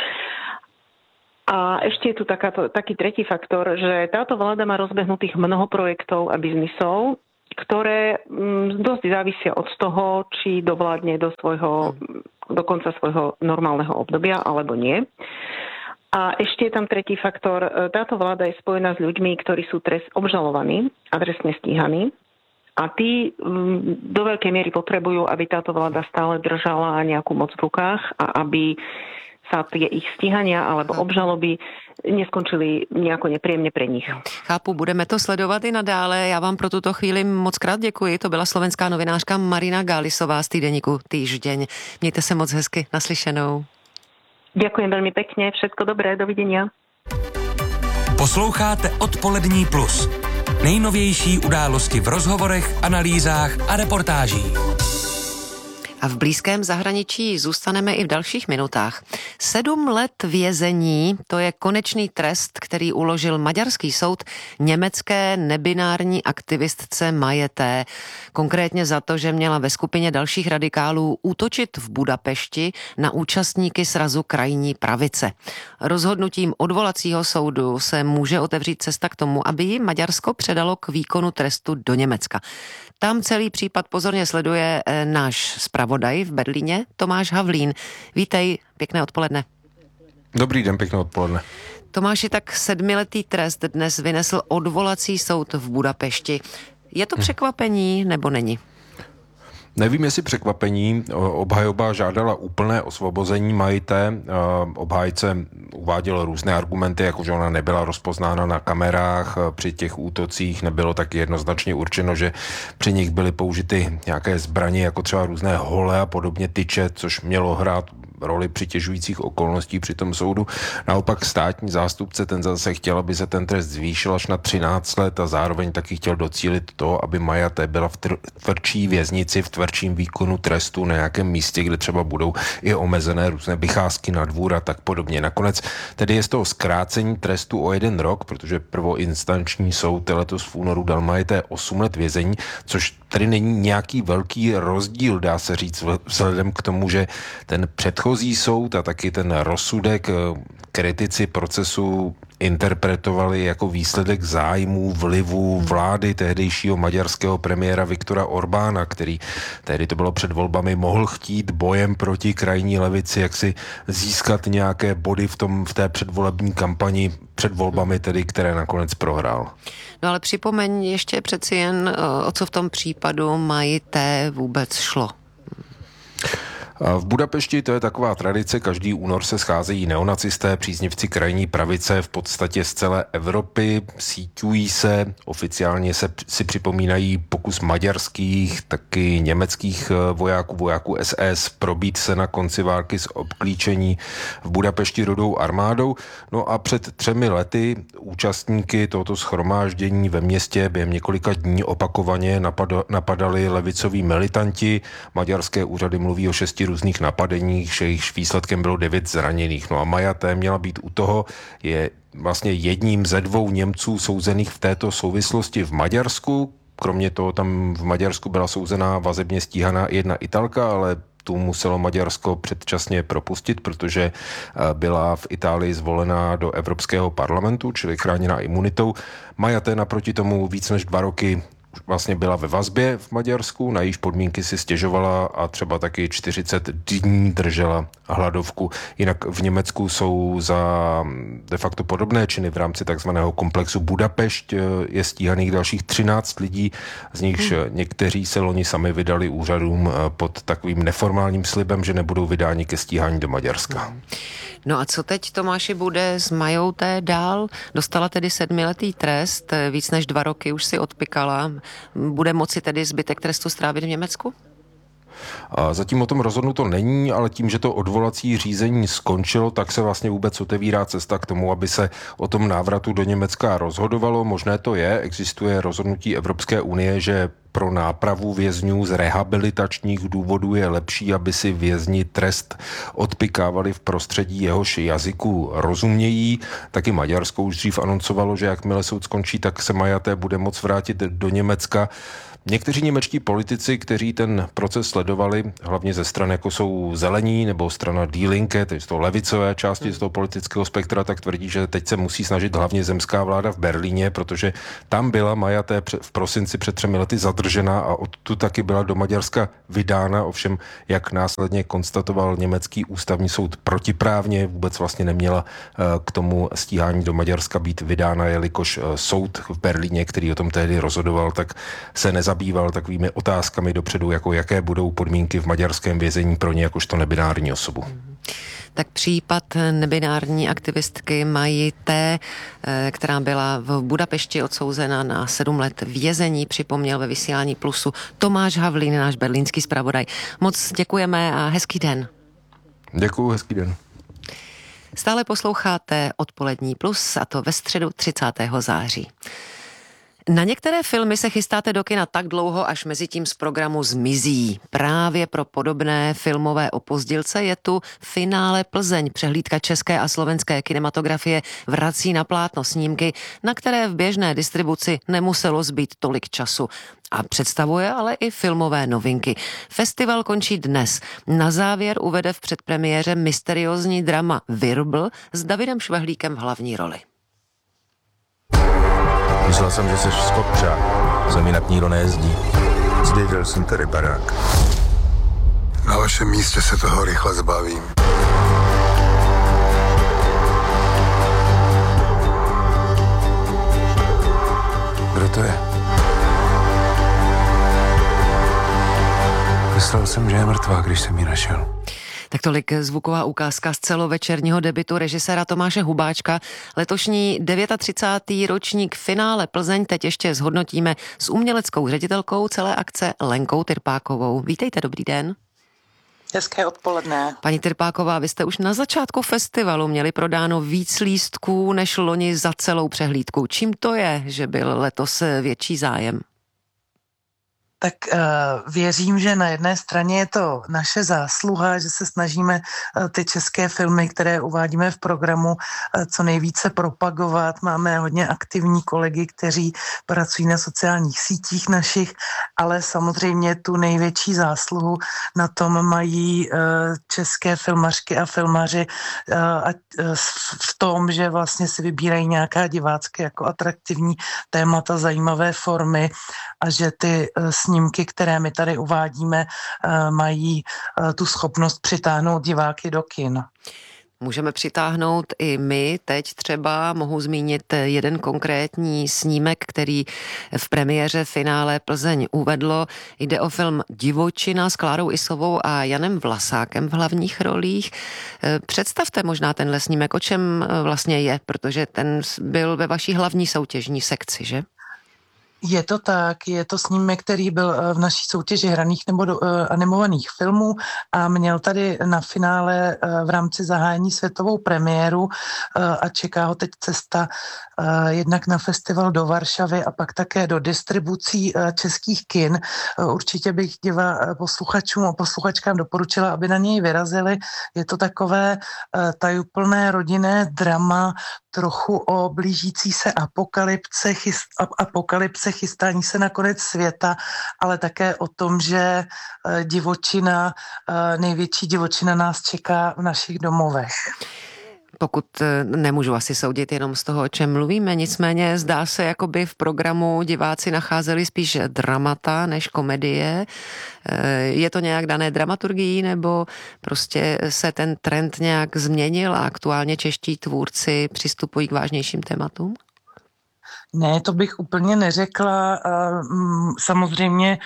A ešte je tu takáto, taký tretí faktor, že táto vláda má rozbehnutých mnoho projektov a biznisov, ktoré mm, dosť závisia od toho, či dovládne do svojho, do konca svojho normálneho obdobia, alebo nie. A ešte je tam tretí faktor. Táto vláda je spojená s ľuďmi, ktorí sú trest obžalovaní a trestne stíhaní. A tí mm, do veľkej miery potrebujú, aby táto vláda stále držala nejakú moc v rukách a aby sa tie ich stíhania alebo obžaloby neskončili nejako nepříjemně pre nich. Chápu, budeme to sledovat i nadále. Já vám pro tuto chvíli moc krát děkuji. To byla slovenská novinářka Marina Gálisová z týdeníku Týždeň. Mějte se moc hezky, naslyšenou. Ďakujem veľmi pekne, všetko dobré, dovidenia. Posloucháte Odpolední plus. Nejnovější události v rozhovorech, analýzách a reportážích. A v blízkém zahraničí zůstaneme i v dalších minutách. Sedm let vězení, to je konečný trest, který uložil maďarský soud německé nebinární aktivistce Maje T. Konkrétně za to, že měla ve skupině dalších radikálů útočit v Budapešti na účastníky srazu krajní pravice. Rozhodnutím odvolacího soudu se může otevřít cesta k tomu, aby ji Maďarsko předalo k výkonu trestu do Německa. Tam celý případ pozorně sleduje náš zpravodaj v Berlíně Tomáš Havlín. Vítej, pěkné odpoledne. Dobrý den, pěkné odpoledne. Tomáši, tak sedmiletý trest dnes vynesl odvolací soud v Budapešti. Je to překvapení nebo není? Nevím, jestli překvapení. Obhajoba žádala úplné osvobození Majité. Obhájce uváděl různé argumenty, jako že ona nebyla rozpoznána na kamerách při těch útocích. Nebylo taky jednoznačně určeno, že při nich byly použity nějaké zbraně, jako třeba různé hole a podobně tyče, což mělo hrát roli přitěžujících okolností při tom soudu. Naopak státní zástupce ten zase chtěl, aby se ten trest zvýšil až na třináct let a zároveň taky chtěl docílit to, aby Maja T byla v tvrdší věznici, v tvrdším výkonu trestu na nějakém místě, kde třeba budou i omezené různé vycházky na dvůr a tak podobně. Nakonec tedy je z toho zkrácení trestu o jeden rok, protože prvoinstanční soud letos v únoru dal Maje T osm let vězení, což tady není nějaký velký rozdíl, dá se říct, vzhledem k tomu, že ten předchozí soud a taky ten rozsudek kritici procesu interpretovali jako výsledek zájmů, vlivu vlády tehdejšího maďarského premiéra Viktora Orbána, který tehdy to bylo před volbami, mohl chtít bojem proti krajní levici, jak si získat nějaké body v, tom, v té předvolební kampani před volbami, tedy, které nakonec prohrál. No ale připomeň ještě přeci jen, o co v tom případu Maji T vůbec šlo. V Budapešti to je taková tradice, každý únor se scházejí neonacisté, příznivci krajní pravice v podstatě z celé Evropy, síťují se, oficiálně se si připomínají pokus maďarských, taky německých vojáků, vojáků S S, probít se na konci války z obklíčení v Budapešti Rudou armádou. No a před třemi lety účastníky tohoto shromáždění ve městě během několika dní opakovaně napadali levicoví militanti. Maďarské úřady mluví o šesti různých napadeních, že jejich výsledkem bylo devět zraněných. No a Maja T měla být u toho, je vlastně jedním ze dvou Němců souzených v této souvislosti v Maďarsku. Kromě toho tam v Maďarsku byla souzená vazebně stíhaná jedna Italka, ale tu muselo Maďarsko předčasně propustit, protože byla v Itálii zvolená do Evropského parlamentu, čili chráněná imunitou. Maja T naproti tomu víc než dva roky vlastně byla ve vazbě v Maďarsku, na jejíž podmínky si stěžovala a třeba taky čtyřicet dní držela hladovku. Jinak v Německu jsou za de facto podobné činy v rámci takzvaného komplexu Budapešť je stíhaných dalších třináct lidí, z nichž hmm. někteří se loni sami vydali úřadům pod takovým neformálním slibem, že nebudou vydáni ke stíhání do Maďarska. Hmm. No a co teď, Tomáši, bude s Majou té dál? Dostala tedy sedmiletý trest, víc než dva roky už si odpykala. Bude moci tedy zbytek trestu strávit v Německu? A zatím o tom rozhodnuto není, ale tím, že to odvolací řízení skončilo, tak se vlastně vůbec otevírá cesta k tomu, aby se o tom návratu do Německa rozhodovalo. Možné to je, existuje rozhodnutí Evropské unie, že pro nápravu vězňů z rehabilitačních důvodů je lepší, aby si vězni trest odpykávali v prostředí, jehož jazyku rozumějí. Taky Maďarsko už dřív anoncovalo, že jakmile soud skončí, tak se Majaté bude moct vrátit do Německa. Někteří němečtí politici, kteří ten proces sledovali, hlavně ze stran, jako jsou Zelení nebo strana Die Linke, tedy z toho levicové části z toho politického spektra, tak tvrdí, že teď se musí snažit hlavně zemská vláda v Berlíně, protože tam byla Majaté v prosinci před třemi lety zadržená a odtud taky byla do Maďarska vydána, ovšem, jak následně konstatoval německý ústavní soud, protiprávně vůbec vlastně neměla k tomu stíhání do Maďarska být vydána, jelikož soud v Berlíně, který o tom tehdy rozhodoval, tak se nezabýval býval takovými otázkami dopředu, jako jaké budou podmínky v maďarském vězení pro ně jakožto nebinární osobu. Tak případ nebinární aktivistky Maji T., která byla v Budapešti odsouzena na sedm let vězení, připomněl ve vysílání Plusu Tomáš Havlín, náš berlínský zpravodaj. Moc děkujeme a hezký den. Děkuju, hezký den. Stále posloucháte Odpolední Plus, a to ve středu třicátého září. Na některé filmy se chystáte do kina tak dlouho, až mezi tím z programu zmizí. Právě pro podobné filmové opozdělce je tu Finále Plzeň. Přehlídka české a slovenské kinematografie vrací na plátno snímky, na které v běžné distribuci nemuselo zbýt tolik času. A představuje ale i filmové novinky. Festival končí dnes. Na závěr uvede v předpremiéře mysteriózní drama Virbl s Davidem Švehlíkem v hlavní roli. Myslel jsem, že jsi skopčák. Zem jinak nikdo nejezdí. Zdědil jsem tady barák. Na vašem místě se toho rychle zbavím. Kdo to je? Myslel jsem, že je mrtvá, když jsem ji našel. Tak tolik zvuková ukázka z celovečerního debutu režiséra Tomáše Hubáčka. Letošní třicátý devátý ročník Finále Plzeň teď ještě zhodnotíme s uměleckou ředitelkou celé akce Lenkou Tyrpákovou. Vítejte, dobrý den. Hezké odpoledne. Paní Tyrpáková, vy jste už na začátku festivalu měli prodáno víc lístků než loni za celou přehlídku. Čím to je, že byl letos větší zájem? Tak uh, věřím, že na jedné straně je to naše zásluha, že se snažíme uh, ty české filmy, které uvádíme v programu, uh, co nejvíce propagovat. Máme hodně aktivní kolegy, kteří pracují na sociálních sítích našich, ale samozřejmě tu největší zásluhu na tom mají uh, české filmařky a filmaři uh, a, uh, v tom, že vlastně si vybírají nějaká divácky jako atraktivní témata, zajímavé formy a že ty uh, snímky, které my tady uvádíme, mají tu schopnost přitáhnout diváky do kin. Můžeme přitáhnout i my. Teď třeba mohu zmínit jeden konkrétní snímek, který v premiéře Finále Plzeň uvedlo. Jde o film Divočina s Klárou Isovou a Janem Vlasákem v hlavních rolích. Představte možná tenhle snímek, o čem vlastně je, protože ten byl ve vaší hlavní soutěžní sekci, že? Je to tak, je to snímek, který byl v naší soutěži hraných nebo do, uh, animovaných filmů a měl tady na finále uh, v rámci zahájení světovou premiéru uh, a čeká ho teď cesta uh, jednak na festival do Varšavy a pak také do distribucí uh, českých kin. Uh, určitě bych diva uh, posluchačům a posluchačkám doporučila, aby na něj vyrazili. Je to takové uh, tajuplné rodinné drama, trochu o blížící se apokalypse, chyst, apokalypse, chystání se na konec světa, ale také o tom, že divočina, největší divočina nás čeká v našich domovech. Pokud nemůžu asi soudit jenom z toho, o čem mluvíme, nicméně zdá se, jako by v programu diváci nacházeli spíš dramata než komedie. Je to nějak dané dramaturgií, nebo prostě se ten trend nějak změnil a aktuálně čeští tvůrci přistupují k vážnějším tématům? Ne, to bych úplně neřekla. Samozřejmě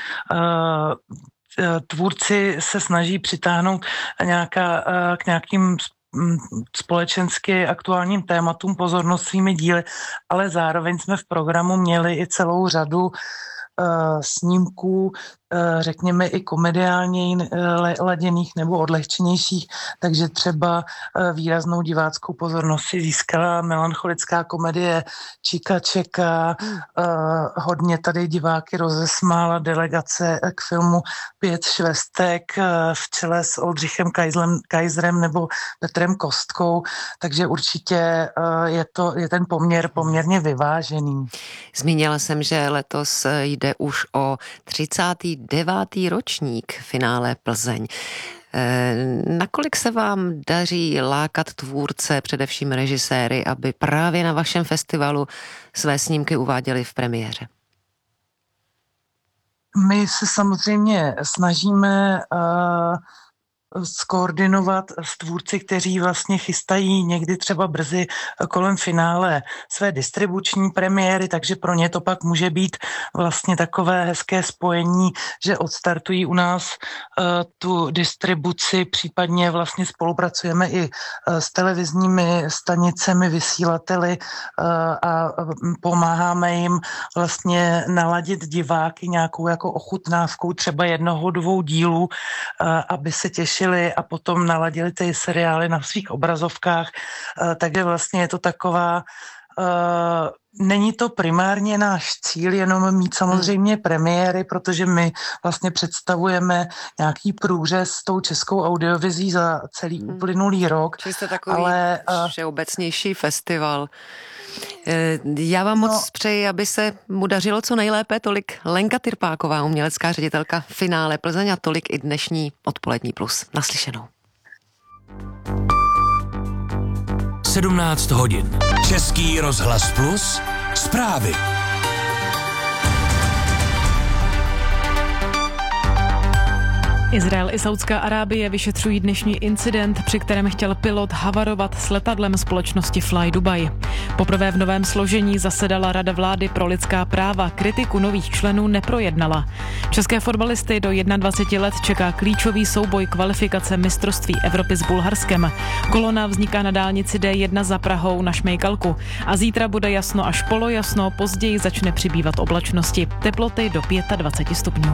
tvůrci se snaží přitáhnout nějaká, k nějakým společensky aktuálním tématům pozornost svými díly, ale zároveň jsme v programu měli i celou řadu uh, snímků, uh, řekněme i komediálně laděných nebo odlehčenějších, takže třeba uh, výraznou diváckou pozornost si získala melancholická komedie Čika čeká, uh, hodně tady diváky rozesmála delegace k filmu Pět švestek uh, v čele s Oldřichem Kajzlem, Kajzrem nebo Petrem Kostkou, takže určitě uh, je, to, je ten poměr poměrně vyvážený. Zmínila jsem, že letos jde už o třicátý devátý ročník finále Plzeň. Nakolik se vám daří lákat tvůrce, především režiséry, aby právě na vašem festivalu své snímky uváděli v premiéře? My se samozřejmě snažíme uh, skoordinovat s tvůrci, kteří vlastně chystají někdy třeba brzy kolem finále své distribuční premiéry, takže pro ně to pak může být vlastně takové hezké spojení, že odstartují u nás uh, tu distribuci, případně vlastně spolupracujeme i uh, s televizními stanicemi, vysílateli uh, a pomáháme jim vlastně naladit diváky nějakou jako ochutnávkou třeba jednoho, dvou dílů, uh, aby se těšili a potom naladili ty seriály na svých obrazovkách, takže vlastně je to taková, není to primárně náš cíl jenom mít samozřejmě premiéry, protože my vlastně představujeme nějaký průřez s tou českou audiovizí za celý uplynulý rok. Či jste takový ale, všeobecnější festival. Já vám moc no. přeji, aby se mu dařilo co nejlépe. Tolik Lenka Tyrpáková, umělecká ředitelka finále Plzeň, a tolik i dnešní Odpolední plus. Naslyšenou. sedmnáct hodin. Český rozhlas plus. Zprávy. Izrael i Saudská Arábie vyšetřují dnešní incident, při kterém chtěl pilot havarovat s letadlem společnosti Fly Dubai. Poprvé v novém složení zasedala Rada vlády pro lidská práva, kritiku nových členů neprojednala. České fotbalisty do dvaceti jedna let čeká klíčový souboj kvalifikace mistrovství Evropy s Bulharskem. Kolona vzniká na dálnici D jedna za Prahou na Šmejkalku a zítra bude jasno až polojasno, později začne přibývat oblačnosti. Teploty do dvacet pět stupňů.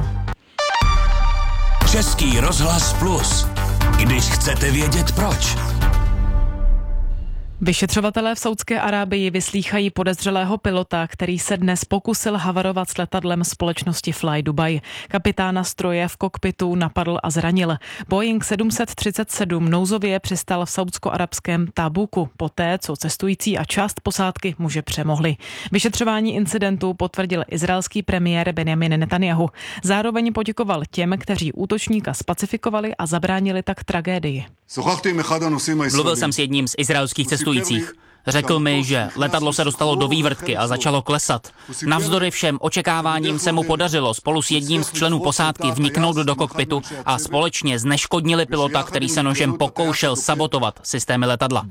Český rozhlas plus. Když chcete vědět proč. Vyšetřovatelé v Saudské Arábii vyslýchají podezřelého pilota, který se dnes pokusil havarovat s letadlem společnosti Fly Dubai. Kapitána stroje v kokpitu napadl a zranil. Boeing sedm set třicet sedm nouzově přistal v saudsko-arabském Tabuku, poté co cestující a část posádky muže přemohli. Vyšetřování incidentu potvrdil izraelský premiér Benjamin Netanyahu. Zároveň poděkoval těm, kteří útočníka spacifikovali a zabránili tak tragédii. Mluvil jsem s jedním z izraelských cestujících. Řekl mi, že letadlo se dostalo do vývrtky a začalo klesat. Navzdory všem očekáváním se mu podařilo spolu s jedním z členů posádky vniknout do kokpitu a společně zneškodnili pilota, který se nožem pokoušel sabotovat systémy letadla.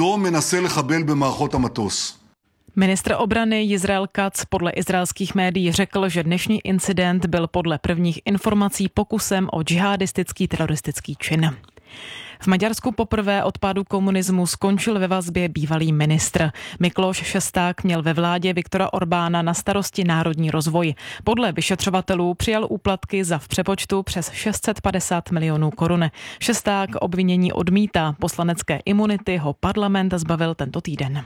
Ministr obrany Jizrael Katz podle izraelských médií řekl, že dnešní incident byl podle prvních informací pokusem o džihadistický teroristický čin. V Maďarsku poprvé od pádu komunismu skončil ve vazbě bývalý ministr. Mikloš Šesták měl ve vládě Viktora Orbána na starosti národní rozvoj. Podle vyšetřovatelů přijal úplatky za v přepočtu přes šest set padesát milionů korun. Šesták obvinění odmítá. Poslanecké imunity ho parlament zbavil tento týden.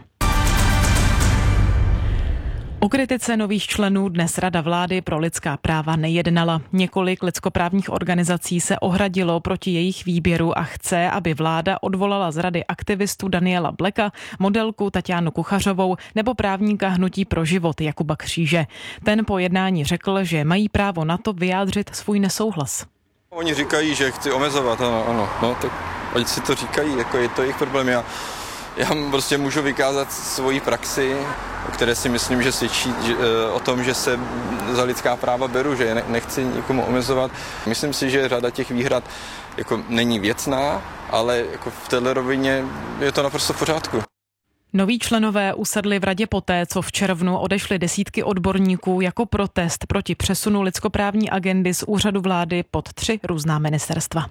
O kritice nových členů dnes Rada vlády pro lidská práva nejednala. Několik lidskoprávních organizací se ohradilo proti jejich výběru a chce, aby vláda odvolala z rady aktivistu Daniela Bleka, modelku Tatianu Kuchařovou nebo právníka Hnutí pro život Jakuba Kříže. Ten po jednání řekl, že mají právo na to vyjádřit svůj nesouhlas. Oni říkají, že chci omezovat, ano, ano, no, tak oni si to říkají, jako je to jejich problém. Já Já prostě můžu vykázat svoji praxi, o které si myslím, že svědčí že, o tom, že se za lidská práva beru, že je nechci nikomu omezovat. Myslím si, že řada těch výhrad jako není věcná, ale jako v této rovině je to naprosto v pořádku. Noví členové usedli v radě poté, co v červnu odešly desítky odborníků jako protest proti přesunu lidskoprávní agendy z úřadu vlády pod tři různá ministerstva.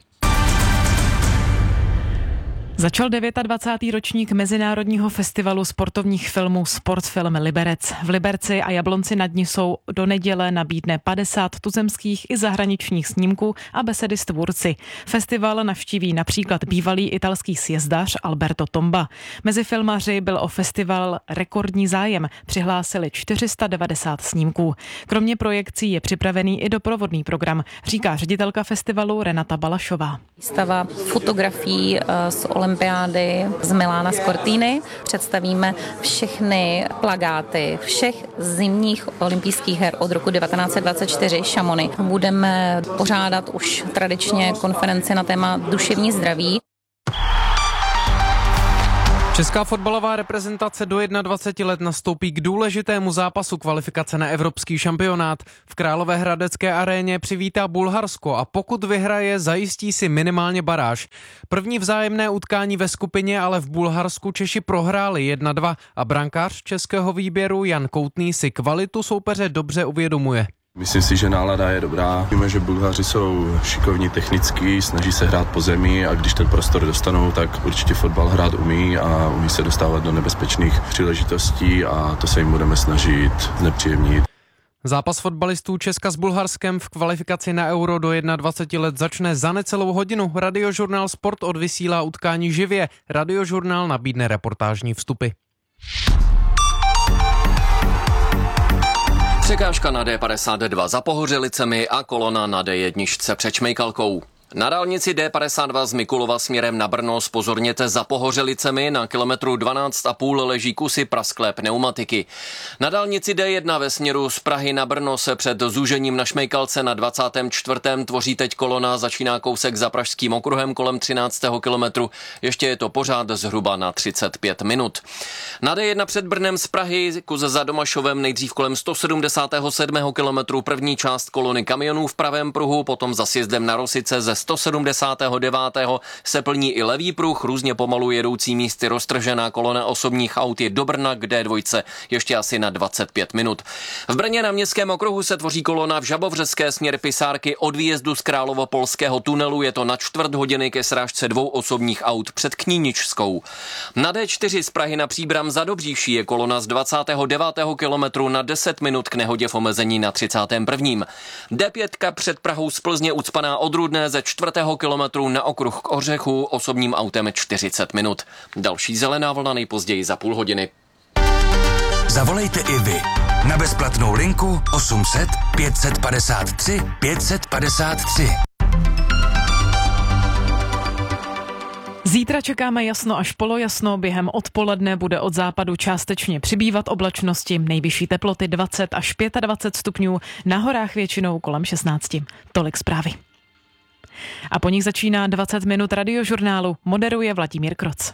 Začal dvacátý devátý ročník Mezinárodního festivalu sportovních filmů Sportfilm Liberec. V Liberci a Jablonci nad ní jsou do neděle nabídne padesát tuzemských i zahraničních snímků a besedy s tvůrci. Festival navštíví například bývalý italský sjezdař Alberto Tomba. Mezi filmaři byl o festival rekordní zájem. Přihlásili čtyři sta devadesát snímků. Kromě projekcí je připravený i doprovodný program, říká ředitelka festivalu Renata Balašová. Výstava fotografií z olympiády z Milána z Cortiny. Představíme všechny plakáty všech zimních olympijských her od roku devatenáct set dvacet čtyři Chamonix. Budeme pořádat už tradičně konferenci na téma duševní zdraví. Česká fotbalová reprezentace do dvaceti jedna let nastoupí k důležitému zápasu kvalifikace na evropský šampionát. V Královéhradecké aréně přivítá Bulharsko a pokud vyhraje, zajistí si minimálně baráž. První vzájemné utkání ve skupině ale v Bulharsku Češi prohráli jedna dva a brankář českého výběru Jan Koutný si kvalitu soupeře dobře uvědomuje. Myslím si, že nálada je dobrá. Víme, že Bulhaři jsou šikovní technicky, snaží se hrát po zemi a když ten prostor dostanou, tak určitě fotbal hrát umí a umí se dostávat do nebezpečných příležitostí a to se jim budeme snažit znepříjemnit. Zápas fotbalistů Česka s Bulharskem v kvalifikaci na Euro do dvaceti jedna let začne za necelou hodinu. Radiožurnál Sport odvysílá utkání živě. Radiožurnál nabídne reportážní vstupy. Překážka na D padesát dva za Pohořelicemi a kolona na D jedna před Šmejkalkou. Na dálnici D padesát dva z Mikulova směrem na Brno zpozorněte za Pohořelicemi, na kilometru dvanáct a půl leží kusy prasklé pneumatiky. Na dálnici D jedna ve směru z Prahy na Brno se před zúžením na Šmejkalce na dvacátém čtvrtém tvoří teď kolona, začíná kousek za Pražským okruhem kolem třináctého kilometru, ještě je to pořád zhruba na třicet pět minut. Na D jedna před Brnem z Prahy kus za Domašovem nejdřív kolem sto sedmdesátého sedmého kilometru první část kolony kamionů v pravém pruhu, potom za sjezdem na Rosice ze sto sedmdesátého devátého se plní i levý pruh, různě pomalu jedoucí místy roztržená kolona osobních aut je do Brna k D dva ještě asi na dvacet pět minut. V Brně na Městském okruhu se tvoří kolona v Žabovřeské směr Pisárky od výjezdu z Královopolského tunelu, je to na čtvrt hodiny ke srážce dvou osobních aut před Kníničskou. Na D čtyři z Prahy na Příbram za Dobříší je kolona z dvacátého devátého kilometru na deset minut k nehodě v omezení na třicátém prvním D pět před Prahou z Plzně ucpaná od Rudné ze čtvrtého kilometru na okruh k Ořechu osobním autem čtyřicet minut. Další zelená vlna nejpozději za půl hodiny. Zavolejte i vy na bezplatnou linku osm set pět set padesát tři pět set padesát tři. Zítra čekáme jasno až polojasno, během odpoledne bude od západu částečně přibývat oblačnosti, nejvyšší teploty dvacet až dvacet pět stupňů, na horách většinou kolem šestnáct. Tolik zprávy. A po nich začíná dvacet minut radiožurnálu, moderuje Vladimír Kroc.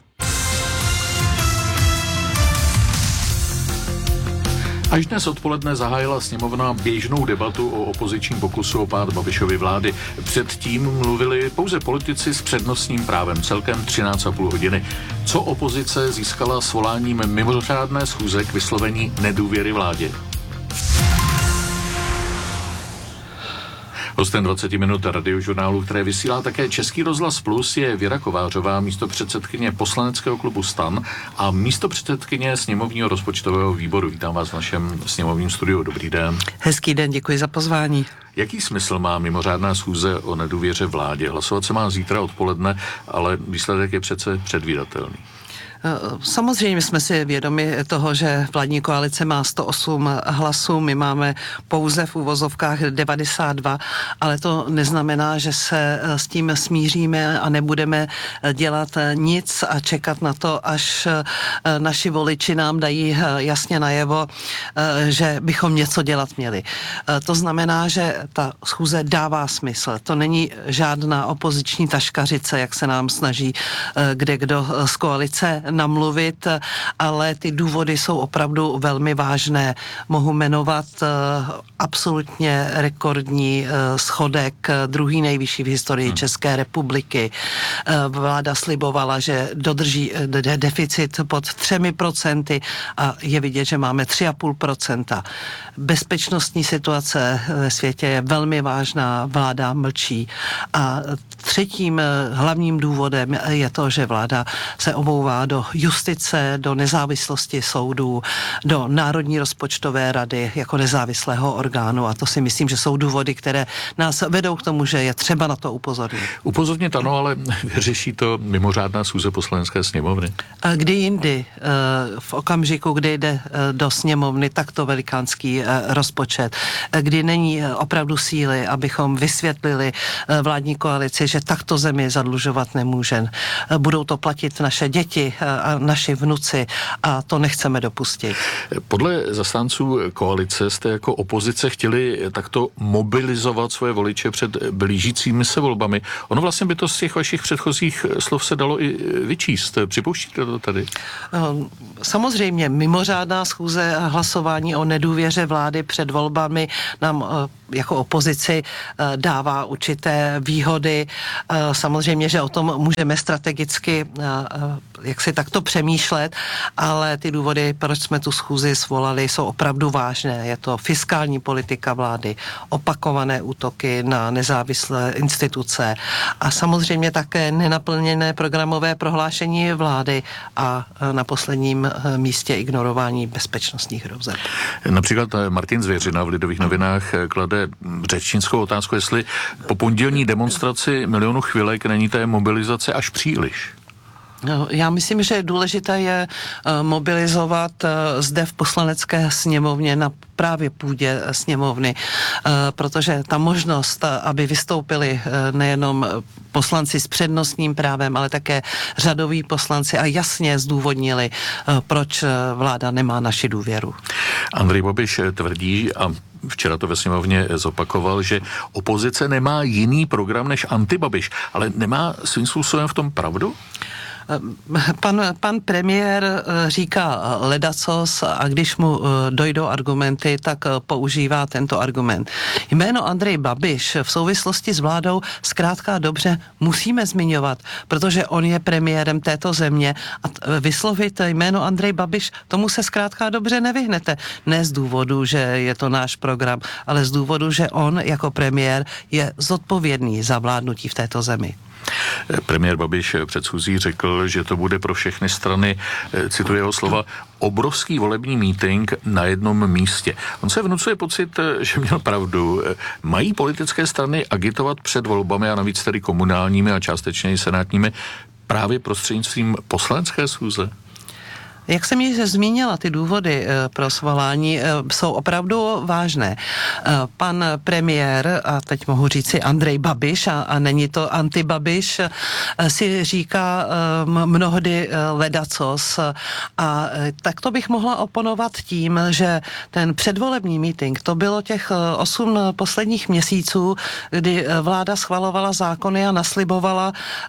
Až dnes odpoledne zahájila sněmovna běžnou debatu o opozičním pokusu o pád Babišovy vlády. Předtím mluvili pouze politici s přednostním právem celkem třináct a půl hodiny. Co opozice získala svoláním mimořádné schůze k vyslovení nedůvěry vládě? Hostem dvacet minut radiožurnálu, které vysílá také Český rozhlas Plus, je Věra Kovářová, místopředsedkyně poslaneckého klubu STAN a místopředsedkyně sněmovního rozpočtového výboru. Vítám vás v našem sněmovním studiu. Dobrý den. Hezký den, děkuji za pozvání. Jaký smysl má mimořádná schůze o nedůvěře vládě? Hlasovat se má zítra odpoledne, ale výsledek je přece předvídatelný. Samozřejmě jsme si vědomi toho, že vládní koalice má sto osm hlasů, my máme pouze v uvozovkách devadesát dva, ale to neznamená, že se s tím smíříme a nebudeme dělat nic a čekat na to, až naši voliči nám dají jasně najevo, že bychom něco dělat měli. To znamená, že ta schůze dává smysl. To není žádná opoziční taškařice, jak se nám snaží kdekdo z koalice namluvit, ale ty důvody jsou opravdu velmi vážné. Mohu jmenovat absolutně rekordní schodek, druhý nejvyšší v historii hmm. České republiky. Vláda slibovala, že dodrží deficit pod třemi procenty a je vidět, že máme tři a půl procenta. Bezpečnostní situace ve světě je velmi vážná, vláda mlčí. A třetím hlavním důvodem je to, že vláda se omlouvá do justice, do nezávislosti soudů, do Národní rozpočtové rady jako nezávislého orgánu a to si myslím, že jsou důvody, které nás vedou k tomu, že je třeba na to upozornit. Upozornit ano, ale řeší to mimořádná schůze Poslanecké sněmovny. Kdy jindy, v okamžiku, kdy jde do sněmovny takto velikánský rozpočet, kdy není opravdu síly, abychom vysvětlili vládní koalici, že takto zemi zadlužovat nemůže. Budou to platit naše děti a naši vnuci a to nechceme dopustit. Podle zastánců koalice jste jako opozice chtěli takto mobilizovat svoje voliče před blížícími se volbami. Ono vlastně by to z těch vašich předchozích slov se dalo i vyčíst. Připouštíte to tady? Samozřejmě mimořádná schůze a hlasování o nedůvěře vlády před volbami nám jako opozici dává určité výhody. Samozřejmě, že o tom můžeme strategicky jak si takto přemýšlet, ale ty důvody, proč jsme tu schůzi svolali, jsou opravdu vážné. Je to fiskální politika vlády, opakované útoky na nezávislé instituce a samozřejmě také nenaplněné programové prohlášení vlády a na posledním místě ignorování bezpečnostních hrozeb. Například Martin Zvěřina v Lidových novinách klade řečnickou otázku, jestli po pondělní demonstraci milionu chvilek není té mobilizace až příliš. Já myslím, že důležité je mobilizovat zde v Poslanecké sněmovně na právě půdě sněmovny, protože ta možnost, aby vystoupili nejenom poslanci s přednostním právem, ale také řadoví poslanci a jasně zdůvodnili, proč vláda nemá naši důvěru. Andrej Babiš tvrdí, a včera to ve sněmovně zopakoval, že opozice nemá jiný program než antibabiš, ale nemá svým způsobem v tom pravdu? Pan, pan premiér říká ledacos a když mu dojdou argumenty, tak používá tento argument. Jméno Andrej Babiš v souvislosti s vládou zkrátka dobře musíme zmiňovat, protože on je premiérem této země a vyslovit jméno Andrej Babiš, tomu se zkrátka dobře nevyhnete. Ne z důvodu, že je to náš program, ale z důvodu, že on jako premiér je zodpovědný za vládnutí v této zemi. Premiér Babiš před schůzí řekl, že to bude pro všechny strany, cituji jeho slova, obrovský volební mítink na jednom místě. On se vnucuje pocit, že měl pravdu. Mají politické strany agitovat před volbami a navíc tedy komunálními a částečně i senátními právě prostřednictvím poslanecké schůze? Jak jsem již zmínila, ty důvody pro svolání jsou opravdu vážné. Pan premiér, a teď mohu říci Andrej Babiš, a, a není to antibabiš, si říká mnohdy ledacos. A tak to bych mohla oponovat tím, že ten předvolební meeting, to bylo těch osm posledních měsíců, kdy vláda schvalovala zákony a naslibovala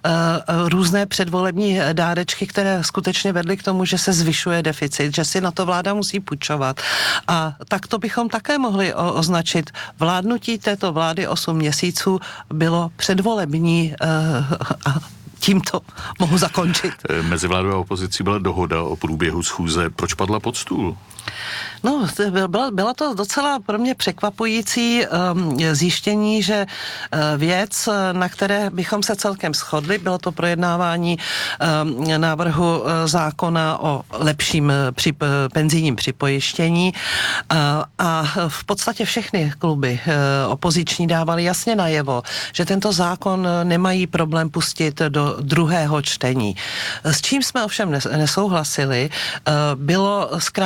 různé předvolební dárečky, které skutečně vedly k tomu, že se zvyšuje deficit, že si na to vláda musí půjčovat. A tak to bychom také mohli o, označit. Vládnutí této vlády osm měsíců bylo předvolební uh, a tímto mohu zakončit. Mezi vládou a opozicí byla dohoda o průběhu schůze. Proč padla pod stůl? No, byla, byla to docela pro mě překvapující um, zjištění, že uh, věc, na které bychom se celkem shodli, bylo to projednávání um, návrhu uh, zákona o lepším přip, penzijním připojištění uh, a v podstatě všechny kluby uh, opoziční dávali jasně najevo, že tento zákon nemají problém pustit do druhého čtení. S čím jsme ovšem nesouhlasili, uh, bylo zkrácení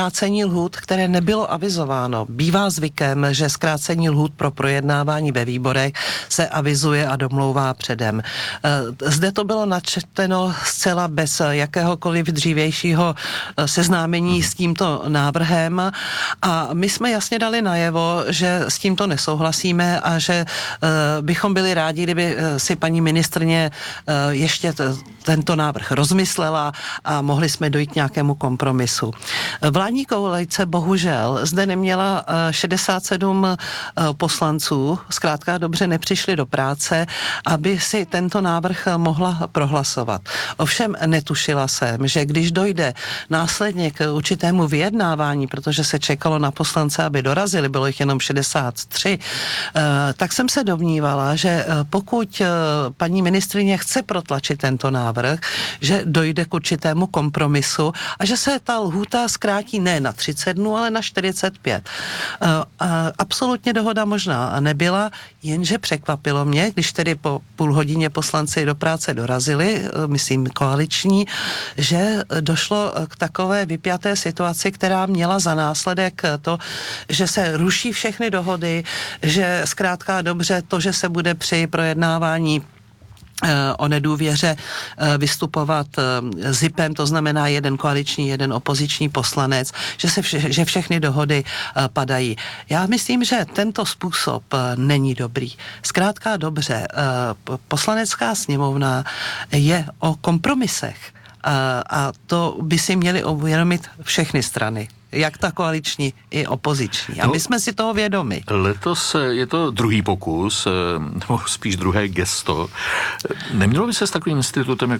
lhůt, které nebylo avizováno. Bývá zvykem, že zkrácení lhůt pro projednávání ve výborech se avizuje a domlouvá předem. Zde to bylo načteno zcela bez jakéhokoliv dřívějšího seznámení s tímto návrhem a my jsme jasně dali najevo, že s tímto nesouhlasíme a že bychom byli rádi, kdyby si paní ministrně ještě tento návrh rozmyslela a mohli jsme dojít k nějakému kompromisu. Vládní koalice bohužel zde neměla šedesát sedm poslanců, zkrátka dobře nepřišli do práce, aby si tento návrh mohla prohlasovat. Ovšem netušila jsem, že když dojde následně k určitému vyjednávání, protože se čekalo na poslance, aby dorazili, bylo jich jenom šedesát tři, tak jsem se domnívala, že pokud paní ministryně chce protlačit tento návrh, že dojde k určitému kompromisu a že se ta lhůta zkrátí ne na třicet dnů, ale na čtyřicet pět. Absolutně dohoda možná nebyla, jenže překvapilo mě, když tedy po půl hodině poslanci do práce dorazili, myslím koaliční, že došlo k takové vypjaté situaci, která měla za následek to, že se ruší všechny dohody, že zkrátka dobře to, že se bude při projednávání o nedůvěře vystupovat zipem, to znamená jeden koaliční, jeden opoziční poslanec, že, se vše, že všechny dohody padají. Já myslím, že tento způsob není dobrý. Zkrátka dobře, poslanecká sněmovna je o kompromisech a to by si měly uvědomit všechny strany. Jak ta koaliční i opoziční. A my jsme si toho vědomi. Letos je to druhý pokus, nebo spíš druhé gesto. Nemělo by se s takovým institutem,